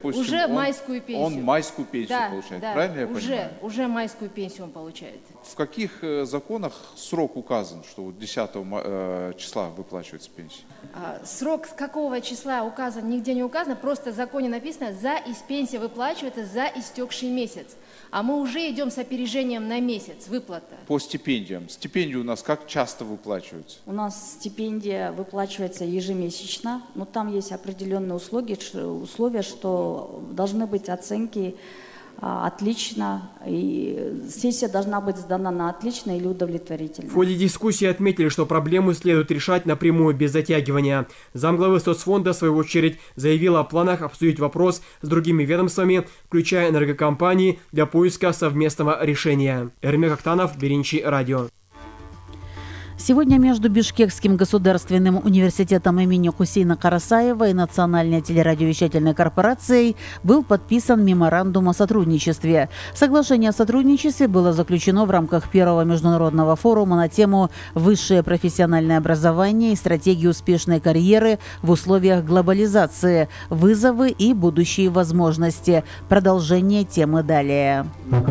допустим, уже майскую пенсию. Он майскую пенсию получает, правильно я понимаю? Уже майскую пенсию он получает. В каких законах срок указан, что вот 10 числа выплачивается пенсия? Срок с какого числа указан, нигде не указано, просто в законе написано, пенсия выплачивается за истекший месяц. А мы уже идем с опережением на месяц, выплата. По стипендиям. Стипендии у нас как часто выплачиваются? У нас стипендия выплачивается ежемесячно, но там есть определенные условия, что должны быть оценки отлично, и сессия должна быть сдана на отлично или удовлетворительно. В ходе дискуссии отметили, что проблему следует решать напрямую, без затягивания. Замглавы соцфонда, в свою очередь, заявил о планах обсудить вопрос с другими ведомствами, включая энергокомпании, для поиска совместного решения. Эрмек Актанов, Беринчи, радио. Сегодня между Бишкекским государственным университетом имени Хусейна Карасаева и Национальной телерадиовещательной корпорацией был подписан меморандум о сотрудничестве. Соглашение о сотрудничестве было заключено в рамках первого международного форума на тему «Высшее профессиональное образование и стратегии успешной карьеры в условиях глобализации. Вызовы и будущие возможности». Продолжение темы далее.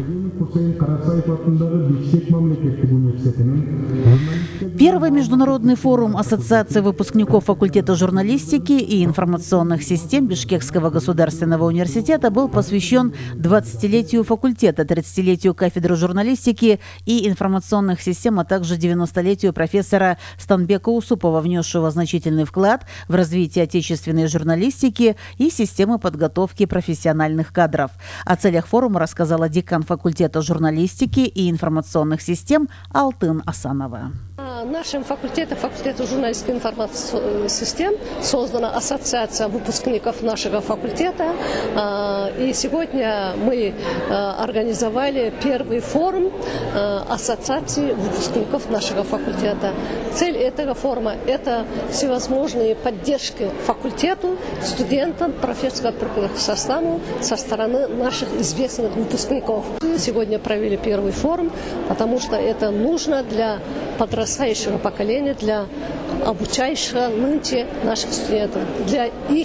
Первый международный форум Ассоциации выпускников факультета журналистики и информационных систем Бишкекского государственного университета был посвящен 20-летию факультета, 30-летию кафедры журналистики и информационных систем, а также 90-летию профессора Станбека Усупова, внесшего значительный вклад в развитие отечественной журналистики и системы подготовки профессиональных кадров. О целях форума рассказала декан факультета журналистики и информационных систем Алтын Асанова. Нашим факультетом журналистики и информационных систем создана ассоциация выпускников нашего факультета. И сегодня мы организовали первый форум ассоциации выпускников нашего факультета. Цель этого форума – это всевозможные поддержки факультету, студентам, профессорскому составу со стороны наших известных выпускников. Сегодня провели первый форум, потому что это нужно для подрастающего поколения, для обучающего нынче наших студентов, для их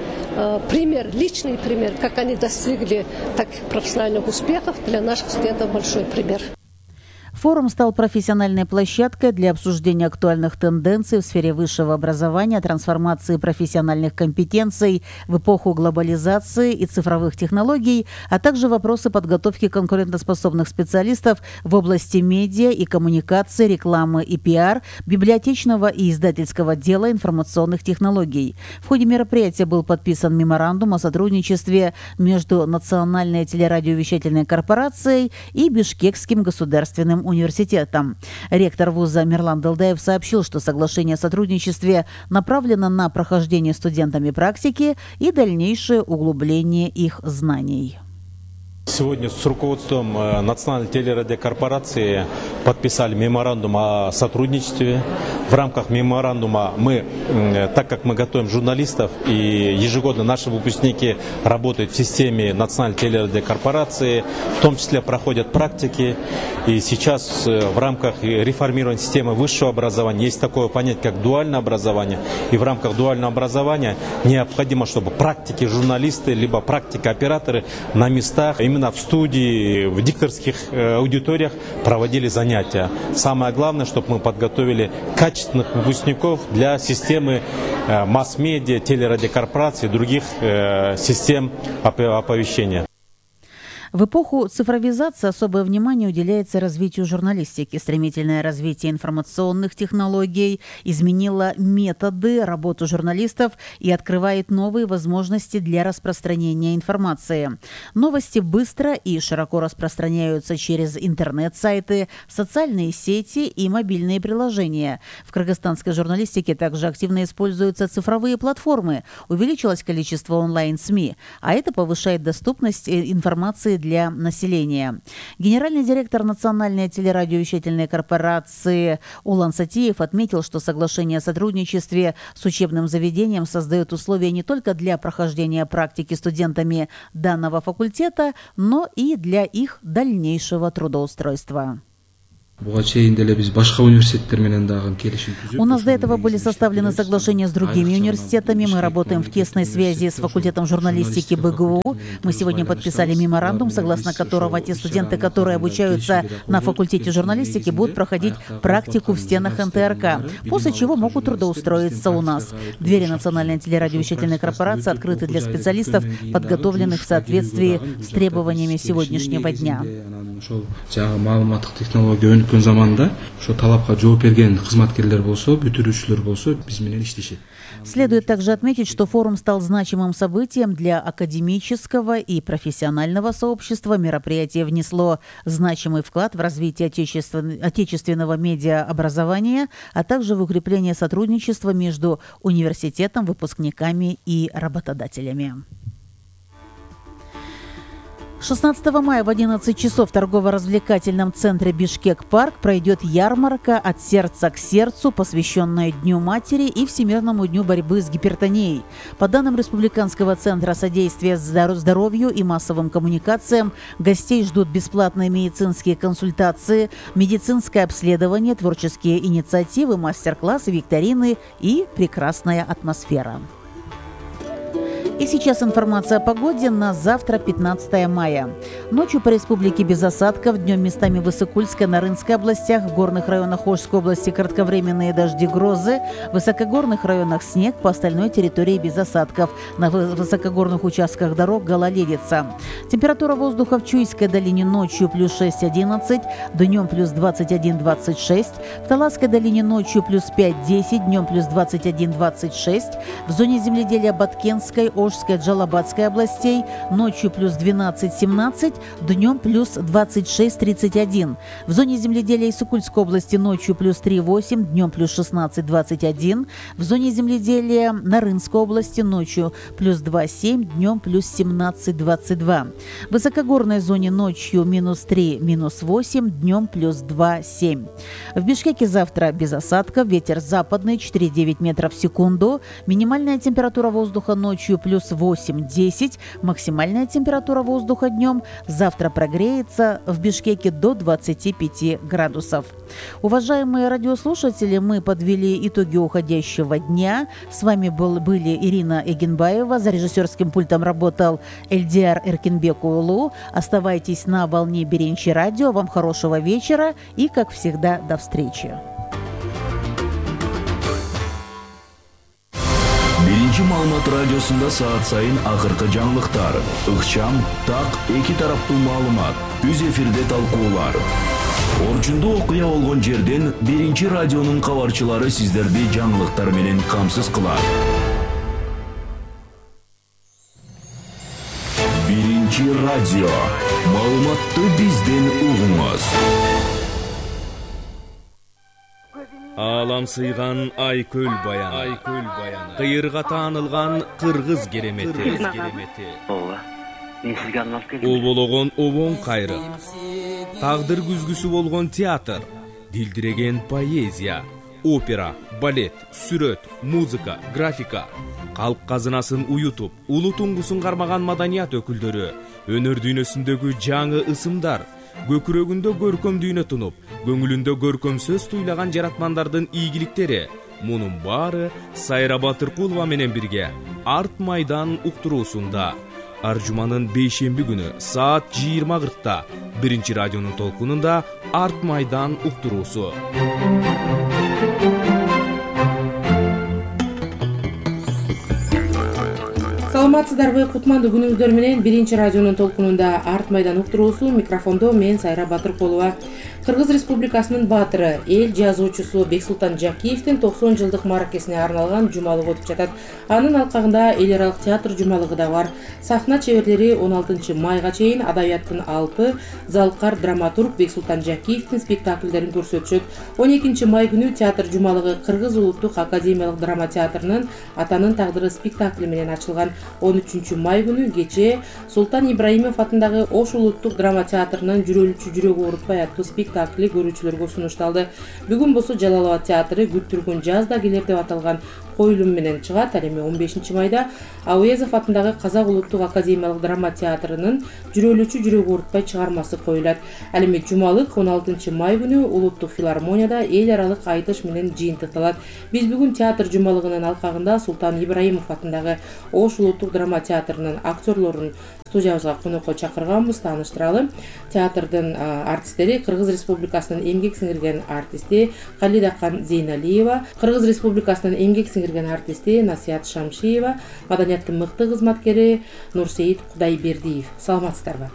личный пример, как они достигли таких профессиональных успехов, для наших студентов большой пример. Форум стал профессиональной площадкой для обсуждения актуальных тенденций в сфере высшего образования, трансформации профессиональных компетенций в эпоху глобализации и цифровых технологий, а также вопросы подготовки конкурентоспособных специалистов в области медиа и коммуникации, рекламы и пиар, библиотечного и издательского дела информационных технологий. В ходе мероприятия был подписан меморандум о сотрудничестве между Национальной телерадиовещательной корпорацией и Бишкекским государственным университетом. Ректор вуза Мирлан Далдаев сообщил, что соглашение о сотрудничестве направлено на прохождение студентами практики и дальнейшее углубление их знаний. Сегодня с руководством Национальной телерадиокорпорации подписали меморандум о сотрудничестве. В рамках меморандума так как мы готовим журналистов, и ежегодно наши выпускники работают в системе Национальной телерадиокорпорации, в том числе проходят практики. И сейчас в рамках реформирования системы высшего образования есть такое понятие, как дуальное образование. И в рамках дуального образования необходимо, чтобы практики журналисты, либо практики операторы на местах, именно в студии, в дикторских аудиториях проводили занятия. Самое главное, чтобы мы подготовили качественных выпускников для системы масс-медиа, телерадиокорпораций и других систем оповещения. В эпоху цифровизации особое внимание уделяется развитию журналистики. Стремительное развитие информационных технологий изменило методы работы журналистов и открывает новые возможности для распространения информации. Новости быстро и широко распространяются через интернет-сайты, социальные сети и мобильные приложения. В кыргызстанской журналистике также активно используются цифровые платформы. Увеличилось количество онлайн-СМИ, а это повышает доступность информации для населения. Генеральный директор Национальной телерадиовещательной корпорации Улан Сатиев отметил, что соглашение о сотрудничестве с учебным заведением создает условия не только для прохождения практики студентами данного факультета, но и для их дальнейшего трудоустройства. У нас до этого были составлены соглашения с другими университетами. Мы работаем в тесной связи с факультетом журналистики БГУ. Мы сегодня подписали меморандум, согласно которого те студенты, которые обучаются на факультете журналистики, будут проходить практику в стенах НТРК, после чего могут трудоустроиться у нас. Двери Национальной телерадиовещательной корпорации открыты для специалистов, подготовленных в соответствии с требованиями сегодняшнего дня. Өткөн заманда ошо талапка жооп берген кызматкерлер болсо, бүтүрүүчүлөр болсо биз менен иштешет. Следует также отметить, что форум стал значимым событием для академического и профессионального сообщества. Мероприятие внесло значимый вклад в развитие отечественного медиаобразования, а также в укрепление сотрудничества между университетом, выпускниками и работодателями. 16 мая в 11 часов в торгово-развлекательном центре Бишкек-парк пройдет ярмарка «От сердца к сердцу», посвященная Дню матери и Всемирному дню борьбы с гипертонией. По данным Республиканского центра содействия здоровью и массовым коммуникациям, гостей ждут бесплатные медицинские консультации, медицинское обследование, творческие инициативы, мастер-классы, викторины и прекрасная атмосфера. И сейчас информация о погоде на завтра, 15 мая. Ночью по республике без осадков, днем местами в Высокульской, Нарынской областях, в горных районах Ожской области кратковременные дожди, грозы, в высокогорных районах снег, по остальной территории без осадков. На высокогорных участках дорог гололедица. Температура воздуха в Чуйской долине ночью плюс 6-11, днем плюс 21-26, в Таласской долине ночью плюс 5-10, днем плюс 21-26, в зоне земледелия Баткенской, Ожской, Джалабадской областей ночью плюс 12-17, днем плюс 26-31. В зоне земледелия Иссыкульской области ночью плюс 3-8, днем плюс 16-21. В зоне земледелия Нарынской области ночью плюс 2-7, днем плюс 17-22. В высокогорной зоне ночью минус 3, минус 8, днем плюс 2-7. В Бишкеке завтра без осадков, ветер западный 4,9 метров в секунду. Минимальная температура воздуха ночью плюс 8-10, максимальная температура воздуха днем завтра прогреется в Бишкеке до 25 градусов. Уважаемые радиослушатели, мы подвели итоги уходящего дня. С вами были Ирина Эгенбаева, за режиссерским пультом работал Эльдиар Эркинбекулу. Оставайтесь на волне Беренчи радио. Вам хорошего вечера и, как всегда, до встречи. Birinci Ma'lumot Radiosunda saat sayın ahırkı жаңылыктар, ыкчам, так, эки тараптуу маалымат, түз эфирде талкуулар. Орчунду окуя болгон жерден Биринчи радионун кабарчылары сиздерди жаңылыктар менен камсыз кылат. Биринчи радио. Маалыматты бизден угуңуз. Алам сыйган айкөл баяны, кыйырга таанылган кыргыз керемети. Обологон обон кайры, тагдыр күзгүсү болгон театр, дилдиреген поэзия, опера, балет, сүрөт, музыка, графика, калк казынасын уютуп, улуу туңгусун кармаган маданият өкүлдөрү, өнөр дүйнөсүндөгү жаңы ысымдар, көкүрөгүндө көркөм дүйнө тунуп, көңүлүндө көркөм сөз туйлаган жаратмандардын ийгиликтери. Мунун баары Сайра Батыркулова менен бирге Арт Майдан уктуруусунда. Аржуманын бейшемби күнү саат 20:40 Биринчи радионун толкунунда Арт Майдан уктуруусу. Саламатсыздарбы, кутмандуу күнүңүздөр менен Биринчи радионун толкунунда Арт Майдан уктуруусу, микрофондо мен Сайра Батыркулова. Кыргыз Республикасынын баатыры, эл жазуучусу Бексултан Жакиевдин 90 жылдык маракесине арналган жумалыгы өтүп жатат. Анын алкагында эл аралык театр жумалыгы да бар. Сахна чеберлери 16 майга чейин адабияттын алпы залкар драматург Бексултан Жакиевдин спектакльдерин көрсөтүшөт. 12 май күнү театр жумалыгы Кыргыз улуттук академиялык драма театрынын Атанын тагдыры спектакли менен ачылган. 13 май күнү кечээ Султан Ибраимов атындагы Ош улуттук драма театрынын Жүрөлүүчү жүрөгү оорутпай аттуу спектакли көрүүчүлөргө сунушталды. Бүгүн болсо Жалал Абад театры күттүргөн жазда келер деп аталган коюлум менен чыгат. Ал эми 15 майда Ауезов атындагы Казак улуттук академиялык драма театрынын Жүрөлүүчү жүрөгү оорутпай чыгармасы коюлат. Ал эми жумалык 16 май күнү улуттук филармонияда эл аралык айтыш менен жыйынтыкталат. Биз бүгүн театр жумалыгынын алкагында Султан Ибраимов атындагы Ош улуттук драма театрынын актерлорун студиябызга конокко чакырганбыз, тааныштыралы. Театрдын артисттери Кыргыз Республикасынын эмгек сиңирген артисти Калидакан Зейналиева, Кыргыз Республикасынын эмгек сиңирген артисти Насият Шамшиева, маданияттын мыкты кызматкери Нурсейит Кудайбердиев. Саламатсыздарбы?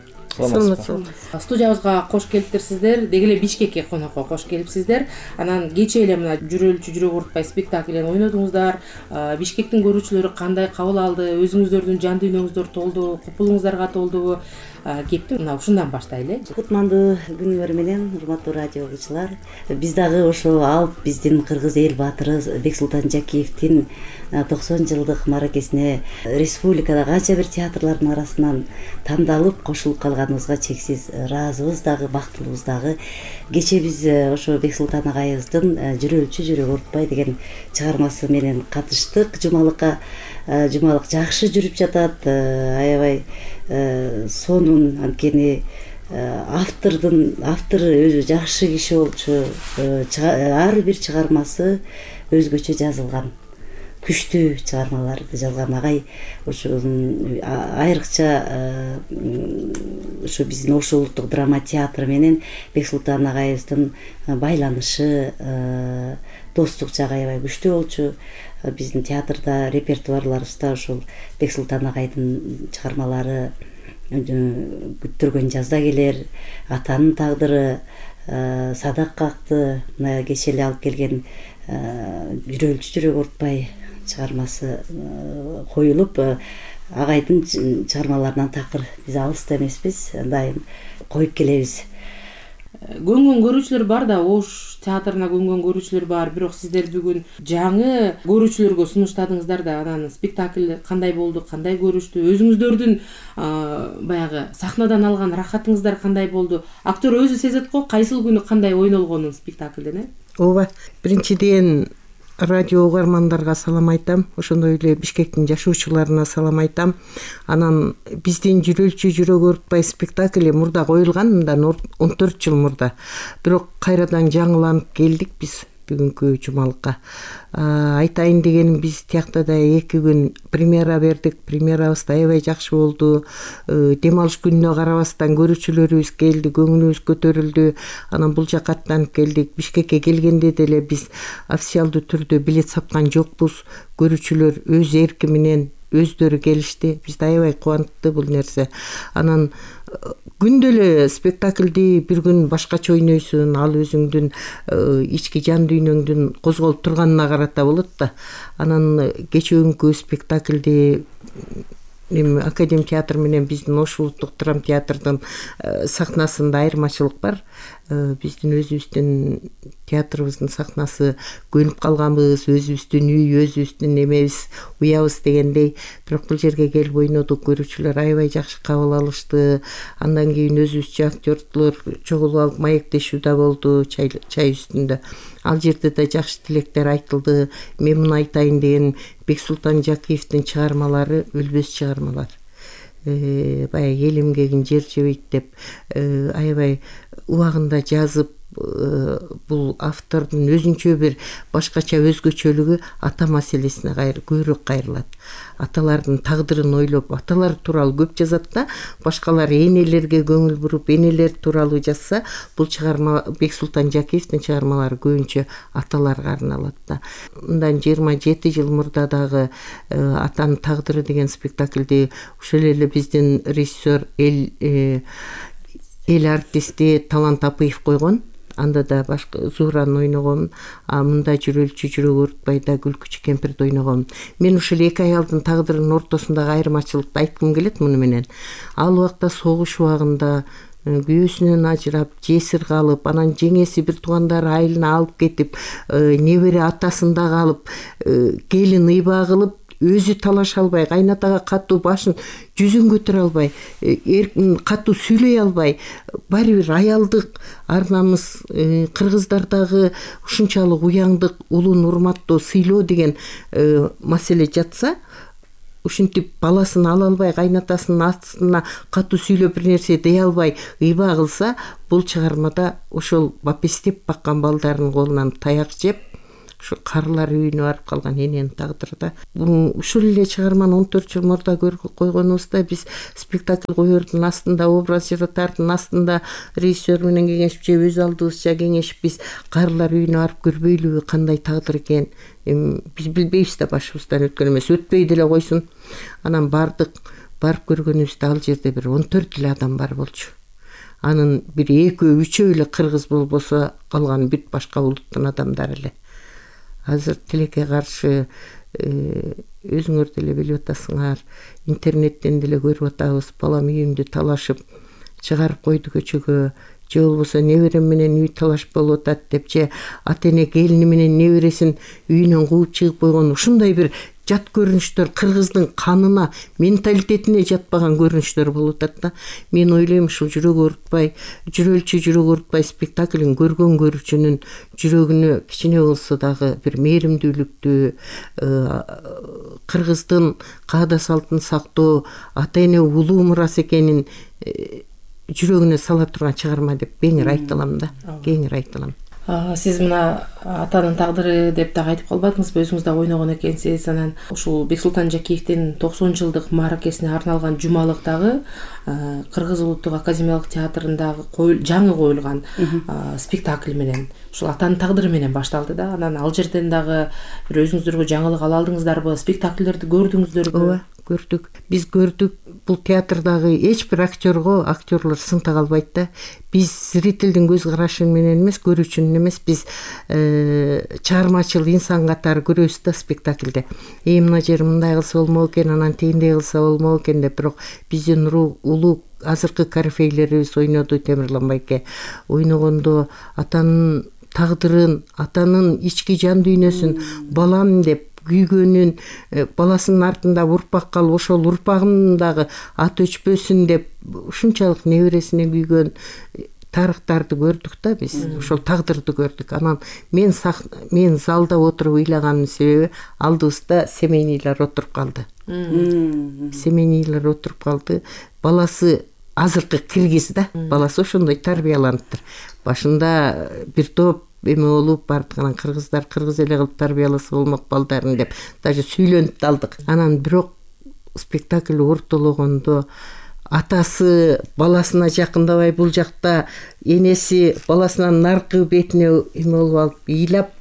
Студиябызга кош келиптирсиздер. Деги эле Бишкекке конокко кош келипсиздер. Анан кечээ эле мына Жүрөлүүчү жүрөгү оорутпай спектаклин ойнодуңуздар. Бишкектин көрүүчүлөрү кандай кабыл алды? Өзүңүздөрдүн жан дүйнөңүздөр толду, купулуңуздарга толдубу? Кепти мына ушундан баштайлы. Кутмандуу күнүңөр менен, урматтуу радио угуучулар. Биз дагы ошо алып биздин кыргыз эл баатыры Бексултан Жакиевдин 90 жылдык мааракесине республикада канча бир театрлардын арасынан тандалып кошулуп калганыбызга чексиз ыраазыбыз дагы, бактылуубуз дагы. Кечээ биз ошо Бексултан агайыбыздын Жүрөлүүчү жүрөгү оорутпай деген чыгармасы менен катыштык жумалыкка. Жумалык жакшы жүрүп жатат. Аябай сонун, анткени автор өзү жакшы киши болчу. Ар бир чыгармасы өзгөчө жазылган. Күчтүү чыгармаларды жазган агай ошо айрыкча ошо биздин Ош улуттук драма театры менен Бексултан агайыбыздын байланышы, достук жагы аябай күчтүү болчу. Биздин театрда репертуарларыбызда ошол Бексултан агайдын чыгармалары күттүргөн жазда келер, атанын тагдыры, садак какты, мына кечээ эле алып келген Жүрөлүүчү жүрөгү оорутпай чыгармасы коюлуп, агайдын чыгармаларынан такыр биз алыс да эмеспиз, дайым коюп келебиз. Көнгөн көрүүчүлөр бар да, Ош театрына көнгөн көрүүчүлөр бар, бирок сиздер бүгүн жаңы көрүүчүлөргө сунуштадыңыздар да. Анан спектакль кандай болду, кандай көрүштү? Өзүңүздөрдүн баягы сахнадан алган рахатыңыздар кандай болду? Актер өзү сезет го, кайсыл күнү кандай ойнолгонун спектаклден, Ооба, биринчиден радио угармандарга салам айтам, ошондой эле Бишкектин жашоочуларына салам айтам. Анан биздин Жүрөлүүчү жүрөгү оорутпай спектакли мурда коюлган, мындан 14 жыл мурда. Бирок кайрадан жаңыланып келдик биз бүгүнкү жумалыкка. Айтайын дегеним, биз тиякта да 2 күн премьера бердик. Премьерабыз да аябай жакшы болду. Дем алыш күнүнө карабастан көрүүчүлөрүбүз келди, көңүлүбүз көтөрүлдү. Анан бул жака аттанып келдик. Бишкекке келгенде деле биз официалдуу түрдө билет саткан жокпуз. Көрүүчүлөр өз эрки менен өздөрү келишти. Биз аябай кубанттуу бул нерсе. Анан күндө эле спектаклди бир күн башкача ойнойсуң, ал өзүңдүн ички жан дүйнөңдүн козголуп турганына карата болот да. Анан кечээкүнкү спектаклди Академ театр менен биздин Ош улуттук драма театрдын сахнасында айырмачылык бар. Биздин өзүбүздүн театрыбыздын сахнасы көнүп калганбыз, өзүбүздүн үй, өзүбүздүн эмебиз, уябыз дегендей. Бирок бул жерге келип ойнодук, көрүүчүлөр аябай жакшы кабыл алышты. Андан кийин өзүбүзчө актерлор чогулуп алып маектешүү да болду чай үстүндө. Ал жерде да жакшы тилектер айтылды. Мен муну айтайын деген, Бексултан Жакиевдин чыгармалары өлбөс чыгармалар. Баягы эл эмгегин жер жебейт деп аябай убагында жазып, бул автордун өзүнчө бир башкача өзгөчөлүгү ата маселесине көбүрөөк кайрылат. Аталардын тагдырын ойлоп, аталар тууралуу көп жазат да, башкалар энелерге көңүл буруп, энелер тууралуу жазса, бул чыгарма Бексултан Жакиевдин чыгармалары көбүнчө аталарга арналат да. Мындан 27 жыл мурда дагы Атанын тагдыры деген спектаклди ошол эле биздин режиссер эл артисти Талант Апыев койгон. Анда да башка Зураны ойногом, мында Жүрөлүүчү жүрөгү оорутпайда Күлкүчү кемпирди ойногом. Мен ушул 2 аялдын тагдырынын ортосундагы айырмачылыкты айткым келет муну менен. Ал убакта согуш убагында күйөөсүнөн ажырап, жесир калып, анан жеңеси бир туугандары айылына алып кетип, небере атасын да калып, келин ыйба кылып, өзү талаша албай, кайнатага катуу башын жүзүн көтөрө албай, катуу сүйлөй албай, баары бир аялдык ар намыс кыргыздардагы ушунчалык уяңдык, улуун урматтоо, сыйлоо деген маселе жатса, ушинтип баласын ала албай, кайнатасынын астына катуу сүйлөп бир нерсе дей албай ыйба кылса, бул чыгармада ошол бапестеп баккан балдарынын колунан таяк жеп, ушу карылар үйүнө барып калган эненин тагдыры да. Ушул эле чыгарманы 14 жыл мурда койгонубузда биз спектакль коердун астында, образ жаратардын астында режиссер менен кеңешип же өз алдыбызча кеңешип биз карылар үйүнө барып көрбөйлүбү, кандай тагдыр экен, биз билбейбиз да, башыбыздан өткөн эмес, өтпөй деле койсун. Анан бардык, барып көргөнүбүздө ал жерде бир 14 эле адам бар болчу. Анын бир 2-3 эле кыргыз болбосо, калган бүт башка улуттун адамдары эле. Азыр тилекке каршы өзүңөр деле билип атасыңар, интернеттен деле көрүп атабыз, балам үйүмдү талашып чыгарып койду көчөгө, же болбосо неберем менен үй талашып болуп атат деп, же ата эне келини менен небересин үйүнөн кууп чыгып койгон, ушундай бир жат көрүнүштөр, кыргыздын канына, менталитетине жатпаган көрүнүштөр болуп атат да. Мен ойлойм, ушул жүрөк оорутпай, жүрөлчү жүрөк оорутпай спектаклин көргөн көрүүчүнүн жүрөгүнө кичине болсо дагы бир мээримдүүлүктү, кыргыздын каада салтын сактоо, ата эне улуу мурас экенин жүрөгүнө сала турган чыгарма деп кеңири айта алам да, кеңири айта алам. Сиз мына атанын тагдыры деп дагы айтып калбадыңызбы, өзүңүз дагы ойногон экенсиз. Анан ушул Бексултан Жакиевдин 90 жылдык мааракесине арналган жумалык дагы Кыргыз улуттук академиялык театрындагы жаңы коюлган спектакль менен, ушул атанын тагдыры менен башталды да. Анан ал жерден дагы бир өзүңүздөргө жаңылык ала алдыңыздарбы? Спектакльдерди көрдүңүздөрбү? Ооба, көрдүк. Биз көрдүк. Бул театрдагы эч бир актерлор сынта калбайт да. Биз зрителдин көз карашы менен эмес, көрүүчүнүн эмес, биз чыгармачыл инсан катары көрөбүз да спектакльде. Мына жер мындай кылса болмок экен, анан тигиндей кылса болмок экен деп, бирок биздин улуу азыркы корифейлерибиз ойноду. Темирлан Байке ойногондо атанын тагдырын, атанын ички жан дүйнөсүн балам деп күйгөнүн, баласынын артында урпак калып, ошол урпагым дагы ат өчпөсүн деп ушунчалык небересине күйгөн тарыктарды көрдүк да биз. Ошол тагдырды көрдүк. Анан мен залда отуруп ыйлаганымдын себеби алдыбызда семейныйлар отуруп калды. Семейныйлар отуруп калды. Баласы азыркы киргиз да, баласы ошондой тарбияланыптыр. Башында бир топ эме болуп бардык, кыргыздар кыргыз эле кылып тарбияласа болмок балдарын деп даже сүйлөнүп далдык. Анан бирок спектакль ортологондо атасы баласына жакындабай, бул жакта энеси баласынын наркы бетине эме болуп алып ыйлап,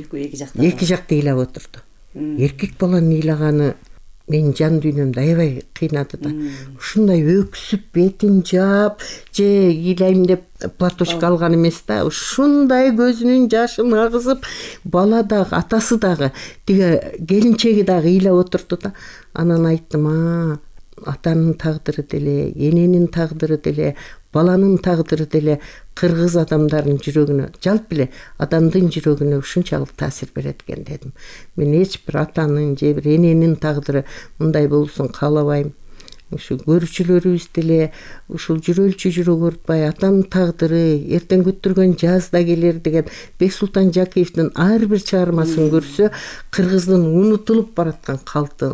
эки жакта ыйлап отурду. Эркек баланын ыйлаганы менин жан дүйнөмдү аябай кыйнады да. Ушундай өксүп, бетин жаап, же ыйлайм деп платочка алган эмес да. Ушундай көзүнүн жашын агызып, бала дагы, атасы дагы, тиги келинчеги дагы ыйлап отурду да. Анан айттым, атанын тагдыры деле, эненин тагдыры деле, баланын тагдыры деле кыргыз адамдарынын жүрөгүнө, жалпы эле адамдын жүрөгүнө ушунчалык таасир берет экен дедим. Мен эч бир атанын же бир эненин тагдыры мындай болсун каалабайм. Ушу көрүүчүлөрүбүз деле ушул жүрөлчү жүрөк оорутпай, атанын тагдыры, эртең күттүргөн жазда келер деген Бексултан Жакиевдин ар бир чыгармасын көрсө, кыргыздын унутулуп бараткан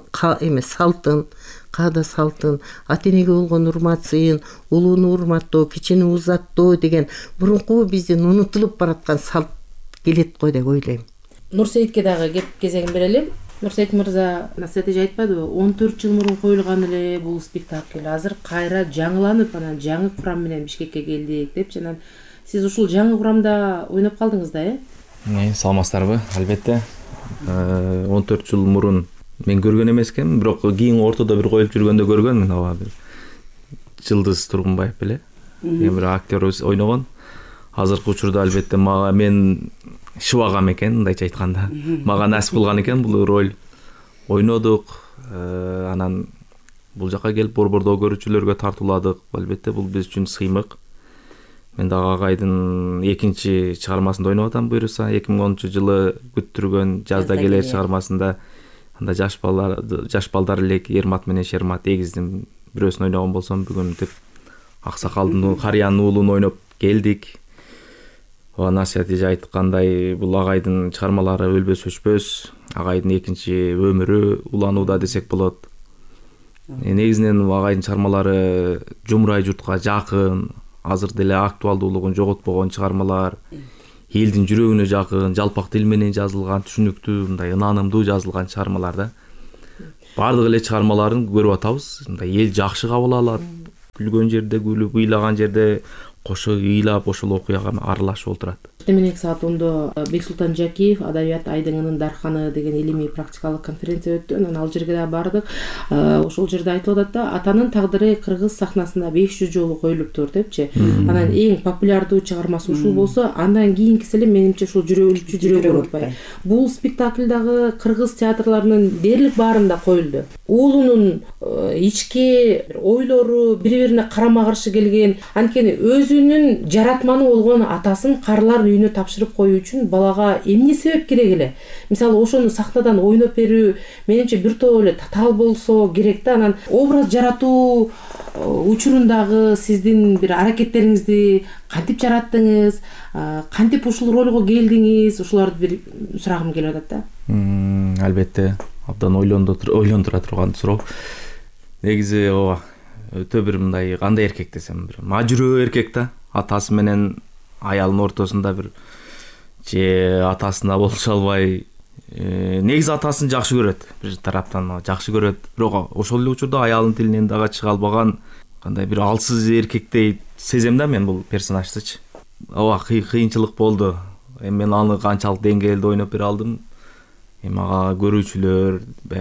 салтын, каада салтын, ата энеге болгон урматсын, улууну урматтоо, кичини узаттоо деген мурунку биздин унутулуп бараткан салт келет го деп ойлойм. Нурсейитке дагы кеп кезегин берели. Нурсейит мырза, сиз эже айтпадыбы, 14 жыл мурун коюлган эле бул спектакль азыр кайра жаңыланып, анан жаңы курам менен Бишкекке келдик депчи. Анан сиз ушул жаңы курамда ойноп калдыңыз да, Саламатсыздарбы? Албетте. 14 жыл мурун мен көргөн эмес экенмин, бирок кийин ортодо бир коюлуп жүргөндө көргөнмүн. Ооба, бир Жылдыз Тургунбаев беле, бир актерибиз ойногон. Азыркы учурда албетте мен шыбагам экен, мындайча айтканда. Мага насип кылган экен бул роль. Ойнодук, анан бул жака келип борбордогу көрүүчүлөргө тартууладык. Албетте бул биз үчүн сыймык. Мен дагы агайдын экинчи чыгармасында ойноп атам буюрса, 2010 жылы күттүргөн жазда келер чыгармасында анда жаш балдар элек Ермат менен Шермат эгиздин бирөөсүн ойногон болсом бүгүн деп аксакалдын карыянын уулун ойноп келдик. Насият эже айткандай бул агайдын чыгармалары өлбөс өчпөс, агайдын экинчи өмүрү уланууда десек болот. Негизинен агайдын чыгармалары жумурай журтка жакын, азыр деле актуалдуулугун жоготпогон чыгармалар, элдин жүрөгүнө жакын, жалпак тил менен жазылган, түшүнүктүү, мындай ынанымдуу жазылган чыгармалар да. Бардык эле чыгармаларын көрүп атабыз. Мындай эл жакшы кабыл алат. Күлгөн жерде күлүп, ыйлаган жерде кошо ыйлап ошол окуяга аралашып отурат. Менек саат 10-до Бексултан Жакиев Адабият айдыңынын дарканы деген илимий практикалык конференция өттү. Анан ал жерге да бардык. Ошол жерде айтылып атат да, атанын тагдыры кыргыз сахнасында 500 жолу коюлуптур депчи. Анан эң популярдуу чыгармасы ушул болсо, андан кийинкиси эле менимче ушул жүрөк урутпай. Бул спектакль дагы кыргыз театрларынын дээрлик баарында коюлду. Уулунун ички ойлору бири-бирине карама-каршы келген, анткени өзүнүн жаратманы болгон атасын карлар үйүнө тапшырып коюу үчүн балага эмне себеп керек эле? Мисалы ошону сахнадан ойноп берүү менимче бир топ эле татаал болсо керек да. Анан образ жаратуу учурундагы сиздин бир аракеттериңизди кантип жараттыңыз? Кантип ушул ролго келдиңиз? Ушуларды бир сурагым келип атат да. Албетте, абдан ойлондура турган суроо. Негизи ооба, өтө бир мындай кандай эркек десем, бир мажүрөө эркек да. Атасы менен аялдын ортосунда бир же атасына болуша албай, негизи атасын жакшы көрөт, бир тараптан жакшы көрөт, бирок ошол эле учурда аялдын тилинен дагы чыга албаган кандай бир алсыз эркектей сезем да мен бул персонаждычы. Ооба, кыйынчылык болду. Мен аны канчалык деңгээлде ойноп бере алдым. Мага көрүүчүлөр,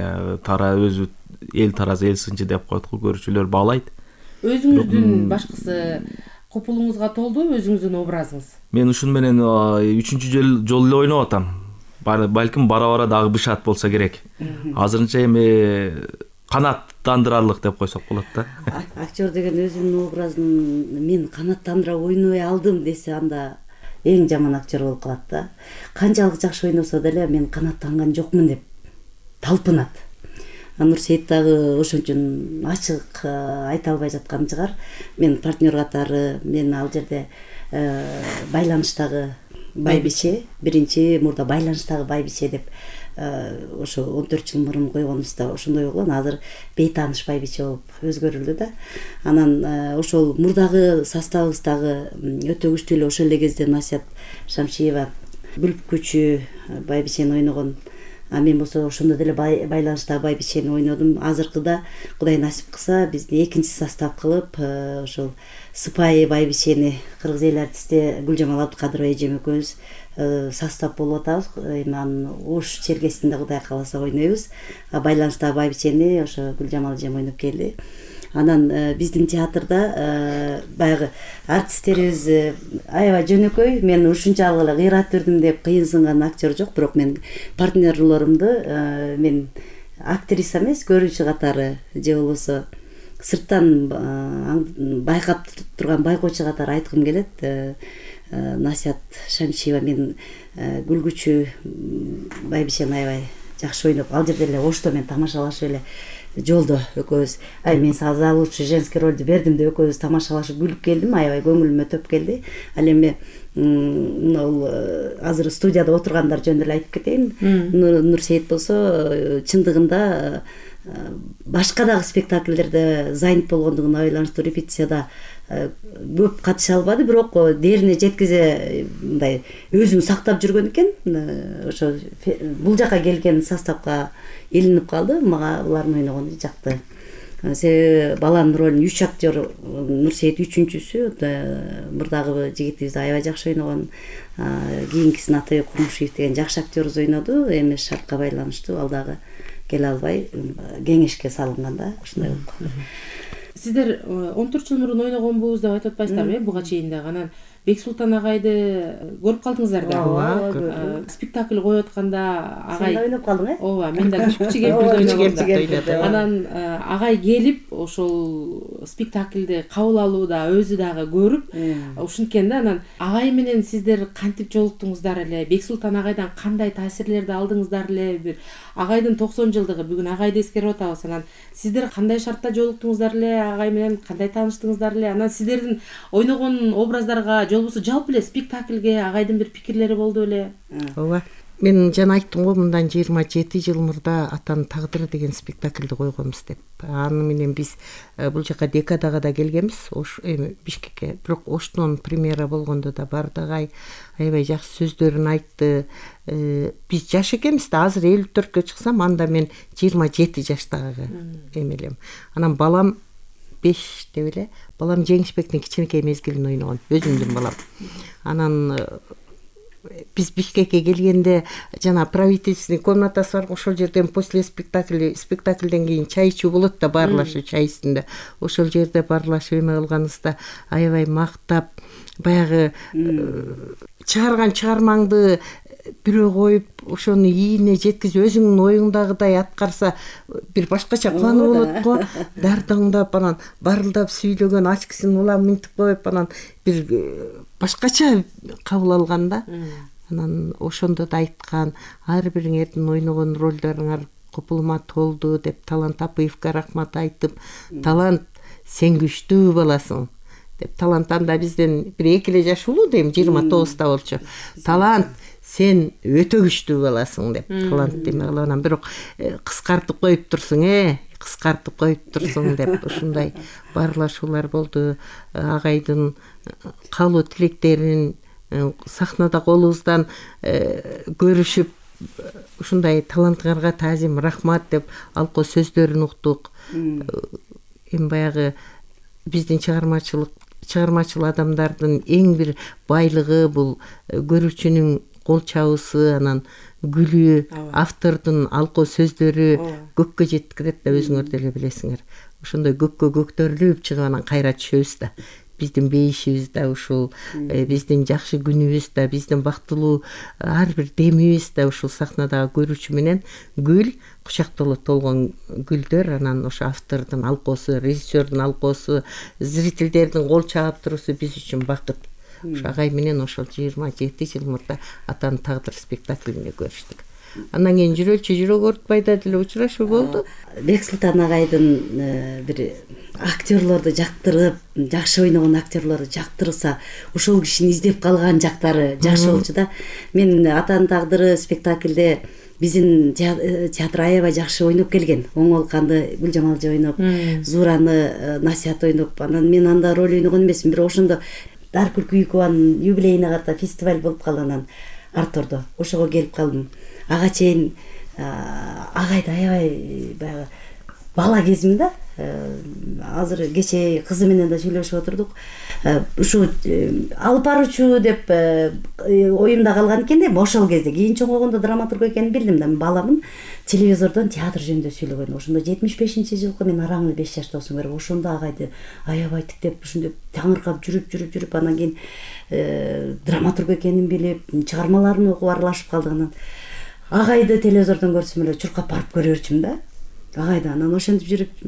өзү эл таразы эл сынчы деп коет го, көрүүчүлөр баалайт. Өзүңүздүн башкысы купулуңузга толдубу өзүңүздүн образыңыз? Мен ушун менен 3-чү жолу эле ойноп атам. Балким бара-бара дагы бышат болсо керек. Азырынча эми канаттандырарлык деп койсок болот да. Актер деген өзүнүн образын мен канаттандыра ойнобой алдым десе, анда эң жаман актер болуп калат да. Канчалык жакшы ойносо деле мен канаттанган жокмун деп талпынат. Нурсейит дагы ошон үчүн ачык айта албай жаткан чыгар. Мен партнер катары, мен ал жерде байланыштагы байбиче, биринчи мурда байланыштагы байбиче деп ошо 14 жыл мурун койгонубузда ошондой болгон. Азыр бейтааныш байбиче болуп өзгөрүлдү да. Анан ошол мурдагы составыбыздагы өтө күчтүү эле ошол эле кезде Насият Шамшиева бүлүпкүчү байбичени ойногон. Мен болсо ошондо деле байланыштагы байбичени ойнодум. Азыркыда Кудай насип кылса биздин экинчи состав кылып ошол сыпайы байбичени кыргыз эл артисти Гүлжамал Абдыкадырова эжем экөөбүз состав болуп атабыз. Эми Ош чергесинде Кудай кааласа ойнойбуз. Байланыштагы байбичени ошо Гүлжамал эжем ойноп келди. Анан биздин театрда баягы артисттерибиз аябай жөнөкөй. Мен ушунчалык эле кыйрат бердим деп кыйынсынган актер жок, бирок мен партнерлорумду мен актриса эмес, көрүүчү катары же болбосо сырттан байкап турган байкоочу катары айткым келет. Насият Шамшиева мен күлгүчү байбичени аябай жакшы ойноп, ал жерде эле Ошто мен тамашалашып эле жолдо экөөбүз, мен сага лучший женский ролду бердим деп экөөбүз тамашалашып күлүп келдим, аябай көңүлүмө төп келди. Ал эми азыр студияда отургандар жөнүндө эле айтып кетейин. Нурсейит болсо чындыгында башка дагы спектакльдерде занят болгондугуна байланыштуу репетицияда көп катыша албады, бирок дээрине жеткизе мындай өзүн сактап жүргөн экен. Ошо бул жака келген составга илинип калды. Мага булардын ойногону жакты. Себеби баланын ролун 3 актер, Нурсейит 3-үчүсү, мурдагы жигитибиз аябай жакшы ойногон. Кийинкисин Атайбек Курмушев деген жакшы актерибиз ойноду. Эми шартка байланыштуу ал дагы келе албай кеңешке салынганда ушундай болуп калды. Сиздер 14 жыл мурун ойногонбуз деп айтып атпайсыздарбы, буга чейин дагы? Анан Бексултан агайды көрүп калдыңыздар да. Ооба, спектакль коюп атканда агай Сен ойноп калдың, э? Ооба, мен да кичи кемпирди ойногом. Анан агай келип ошол спектакльди кабыл алууда өзү дагы көрүп, ушинткен да. Анан агай менен сиздер кантип жолуктуңуздар эле? Бексултан агайдан кандай таасирлерди алдыңыздар эле? Бир агайдын 90 жылдыгы, бүгүн агайды эскерип атабыз. Анан сиздер кандай шартта жолуктуңуздар эле агай менен, кандай тааныштыңыздар эле? Анан сиздердин ойногон образдарга, болбосо жалпы эле спектакльге агайдын бир пикирлери болду эле? Ооба. Мен жана айттым го, мындан 27 жыл мурда Атанын тагдыры деген спектакльди койгонбуз деп. Аны менен биз бул жака декадага да келгенбиз, Бишкекке. Бирок Оштон премьера болгондо да бардык аябай жакшы сөздөрүн айтты. Биз жаш экенбиз да, азыр 54-кө чыксам, анда мен 27 жаштагы эмелем. Анан балам 5 деп эле. Балам Жеңишбектин кичинекей мезгилин ойногон, өзүмдүн балам. Анан биз Бишкекке келгенде жана правительственный комнатасы бар, ошол жерден после спектакльден кийин чай ичүү болот да, баарлашуу чай үстүндө. Ошол жерде баарлашып эме кылганыбызда аябай мактап, баягы чыгарган чыгармаңды бирөө коюп, ошону ийине жеткизип, өзүңдүн оюңдагыдай аткарса бир башкача кубануу болот го. Дардаңдап, анан барылдап сүйлөгөн, ачкысын улам минтип коюп, анан бир башкача кабыл алганда. Анан ошондо да айткан, ар бириңердин ойногон ролдоруңар купулума толду деп Талант Апыевке рахмат айтып, Талант, сен күчтүү баласың деп. Талант анда бизден бир 2 эле жаш улуу дейм, 29 болчу. Талант, сен өтө күчтүү баласың деп. Талант деме кылганан, бирок кыскартып коюп турсуң, кыскартып коюп турсуң деп. Ушундай баарлашуулар болду. Агайдын каалоо тилектерин сахнада колубуздан көрүшүп, ушундай талантыңарга таазим, рахмат деп алко сөздөрүн уктук. Эми баягы биздин чыгармачыл адамдардын эң бир байлыгы бул көрүүчүнүн кол чабысы, анан күлүү, автордун алко сөздөрү көккө жеткирет да, өзүңөр деле билесиңер. Ошондой көккө көктөрүлүп чыгып анан кайра түшөбүз да. Биздин бейишибиз да ушул, биздин жакшы күнүбүз да, биздин бактылуу ар бир демибиз да ушул сахнадагы көрүүчү менен гүл, кучактоло толгон гүлдөр, анан ошо автордун алкоосу, режиссердун алкоосу, зрительдердин кол чаап туруусу биз үчүн бакыт. Ошо агай менен ошол 27 жыл мурда Атанын тагдыры спектаклинде көрүштүк. Андан кийин жүрөк Ортбайда деле учурашуу болду. Бексултан агайдын бир актерлорду жактырып, жакшы ойногон актерлорду жактырса, ошол кишини издеп калган жактары жакшы болчу да. Мен Атанын тагдыры спектакльде биздин театр аябай жакшы ойноп келген. Оңолканды Гүлжамалжы ойноп, Зураны Насият ойноп, анан мен анда роль ойногон эмесмин, бирок ошондо Даркүл Күйкованын юбилейине карата фестиваль болуп калганан Артордо ошого келип калдым. Ага чейин агайды аябай баягы бала кезим да. Азыр кечээ кызы менен да сүйлөшүп отурдук. Ушу алып баруучу деп оюмда калган экен да, ошол кезде. Кийин чоңойгондо драматург экенин билдим да. Баламын телевизордон театр жөнүндө сүйлөгөн. Ошондо 75-жылкы мен араңы 5 жашта болсом керек. Ошондо агайды аябай тиктеп, ушундай таңыркап жүрүп анан кийин драматург экенин билип, чыгармаларын окуп аралашып калдыгынан агайды телевизордон көрсөм эле чуркап барып көрөрчүм да. Агайды анан ошентип жүрүп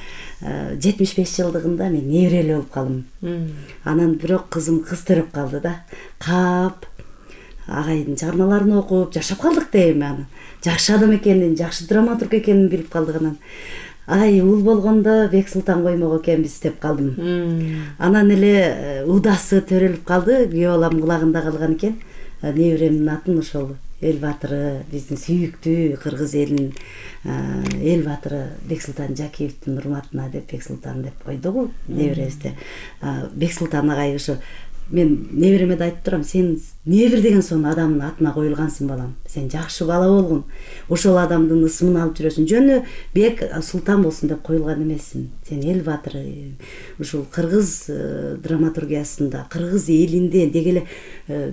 75 жылдыгында мен неберелүү болуп калдым. Анан бирок кызым кыз төрөп калды да. Кап агайдын чыгармаларын окуп жашап калдык дейм аны. Жакшы адам экенин, жакшы драматург экенин билип калдык анан. Ай, уул болгондо Бексултан коймок экенбиз деп калдым. Анан эле удасы төрөлүп калды, күйөө балам кулагында калган экен. Неберемдин атын ошол эл баатыры, биздин сүйүктүү кыргыз элинин эл баатыры Бексултан Жакиевдин урматына деп Бексултан деп койдугу неберебизде. Бексултан агай ошо мен небереме да айтып турам, сен небер деген сонун адамдын атына коюлгансың балам. Сен жакшы бала болгун. Ошол адамдын ысымын алып жүрөсүң. Жөнү Бек Султан болсун деп коюлган эмессиң. Сен эл баатыры. Ушул кыргыз драматургиясында, кыргыз элинде деги эле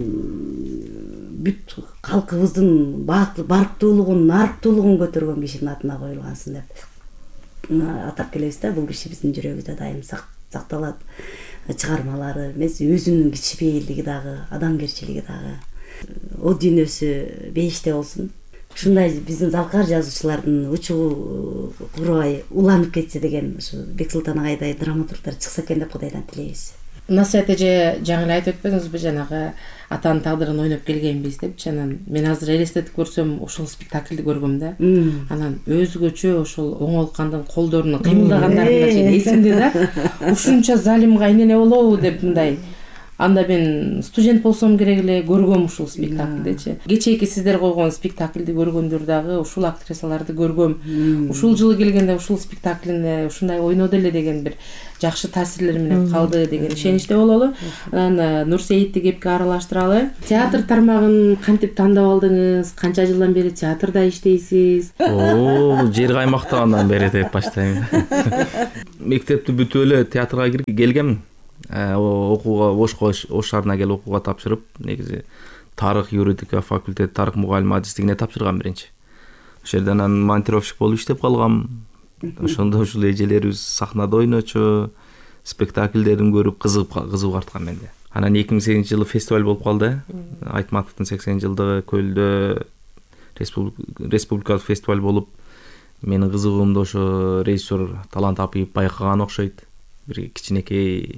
бүт калкыбыздын барктуулугун, нарктуулугун көтөргөн кишинин атына коюлгансың деп атап келебиз да. Бул киши биздин жүрөгүбүздө дайым сакталат, чыгармалары эмес, өзүнүн кичинекейлиги дагы, адамгерчилиги дагы. О дүйнөсү бейиште болсун. Ушундай биздин залкар жазуучулардын учугу курабай уланып кетсе деген, ушу Бексултан агайдай драматургдар чыкса экен деп Кудайдан тилейбиз. Насият эже жаңы эле айтып өтпөдүңүзбү, жанагы атанын тагдырын ойноп келгенбиз депчи. Анан мен азыр элестетип көрсөм, ошол спектакльди көргөм да. Анан өзгөчө ошол оңолкандын колдорунун кыймылдагандарына чейин эсимде да. Ушунча залимга эмне болобу деп мындай. Анда мен студент болсом керек эле көргөм ушул спектакльдичи. Кечээки сиздер койгон спектакльди көргөндөр дагы ушул актрисаларды көргөм. Ушул жылы келгенде ушул спектакльде ушундай ойноду эле деген бир жакшы таасирлер менен калды деген ишеничте бололу. Анан Нурсейитти кепке аралаштыралы. Театр тармагын кантип тандап алдыңыз? Канча жылдан бери театрда иштейсиз? Жер каймактагандан бери деп баштайм. Мектепти бүтүп эле театрга келгем. Окууга Ош шаарына келип окууга тапшырып, негизи тарых юридика факультет тарых мугалими адистигине тапшыргам биринчи. Ошол жерден анан монтировщик болуп иштеп калгам. Ошондо ушул эжелерибиз сахнада ойночу, спектакльдерин көрүп кызыгып арткан менде. Анан 2008-жылы фестиваль болуп калды. Айтматовдун 80-жылдыгы Көлдө республикалык фестиваль болуп, менин кызыгуумду ошо режиссер Талант Апиев байкаган окшойт. Бир кичинекей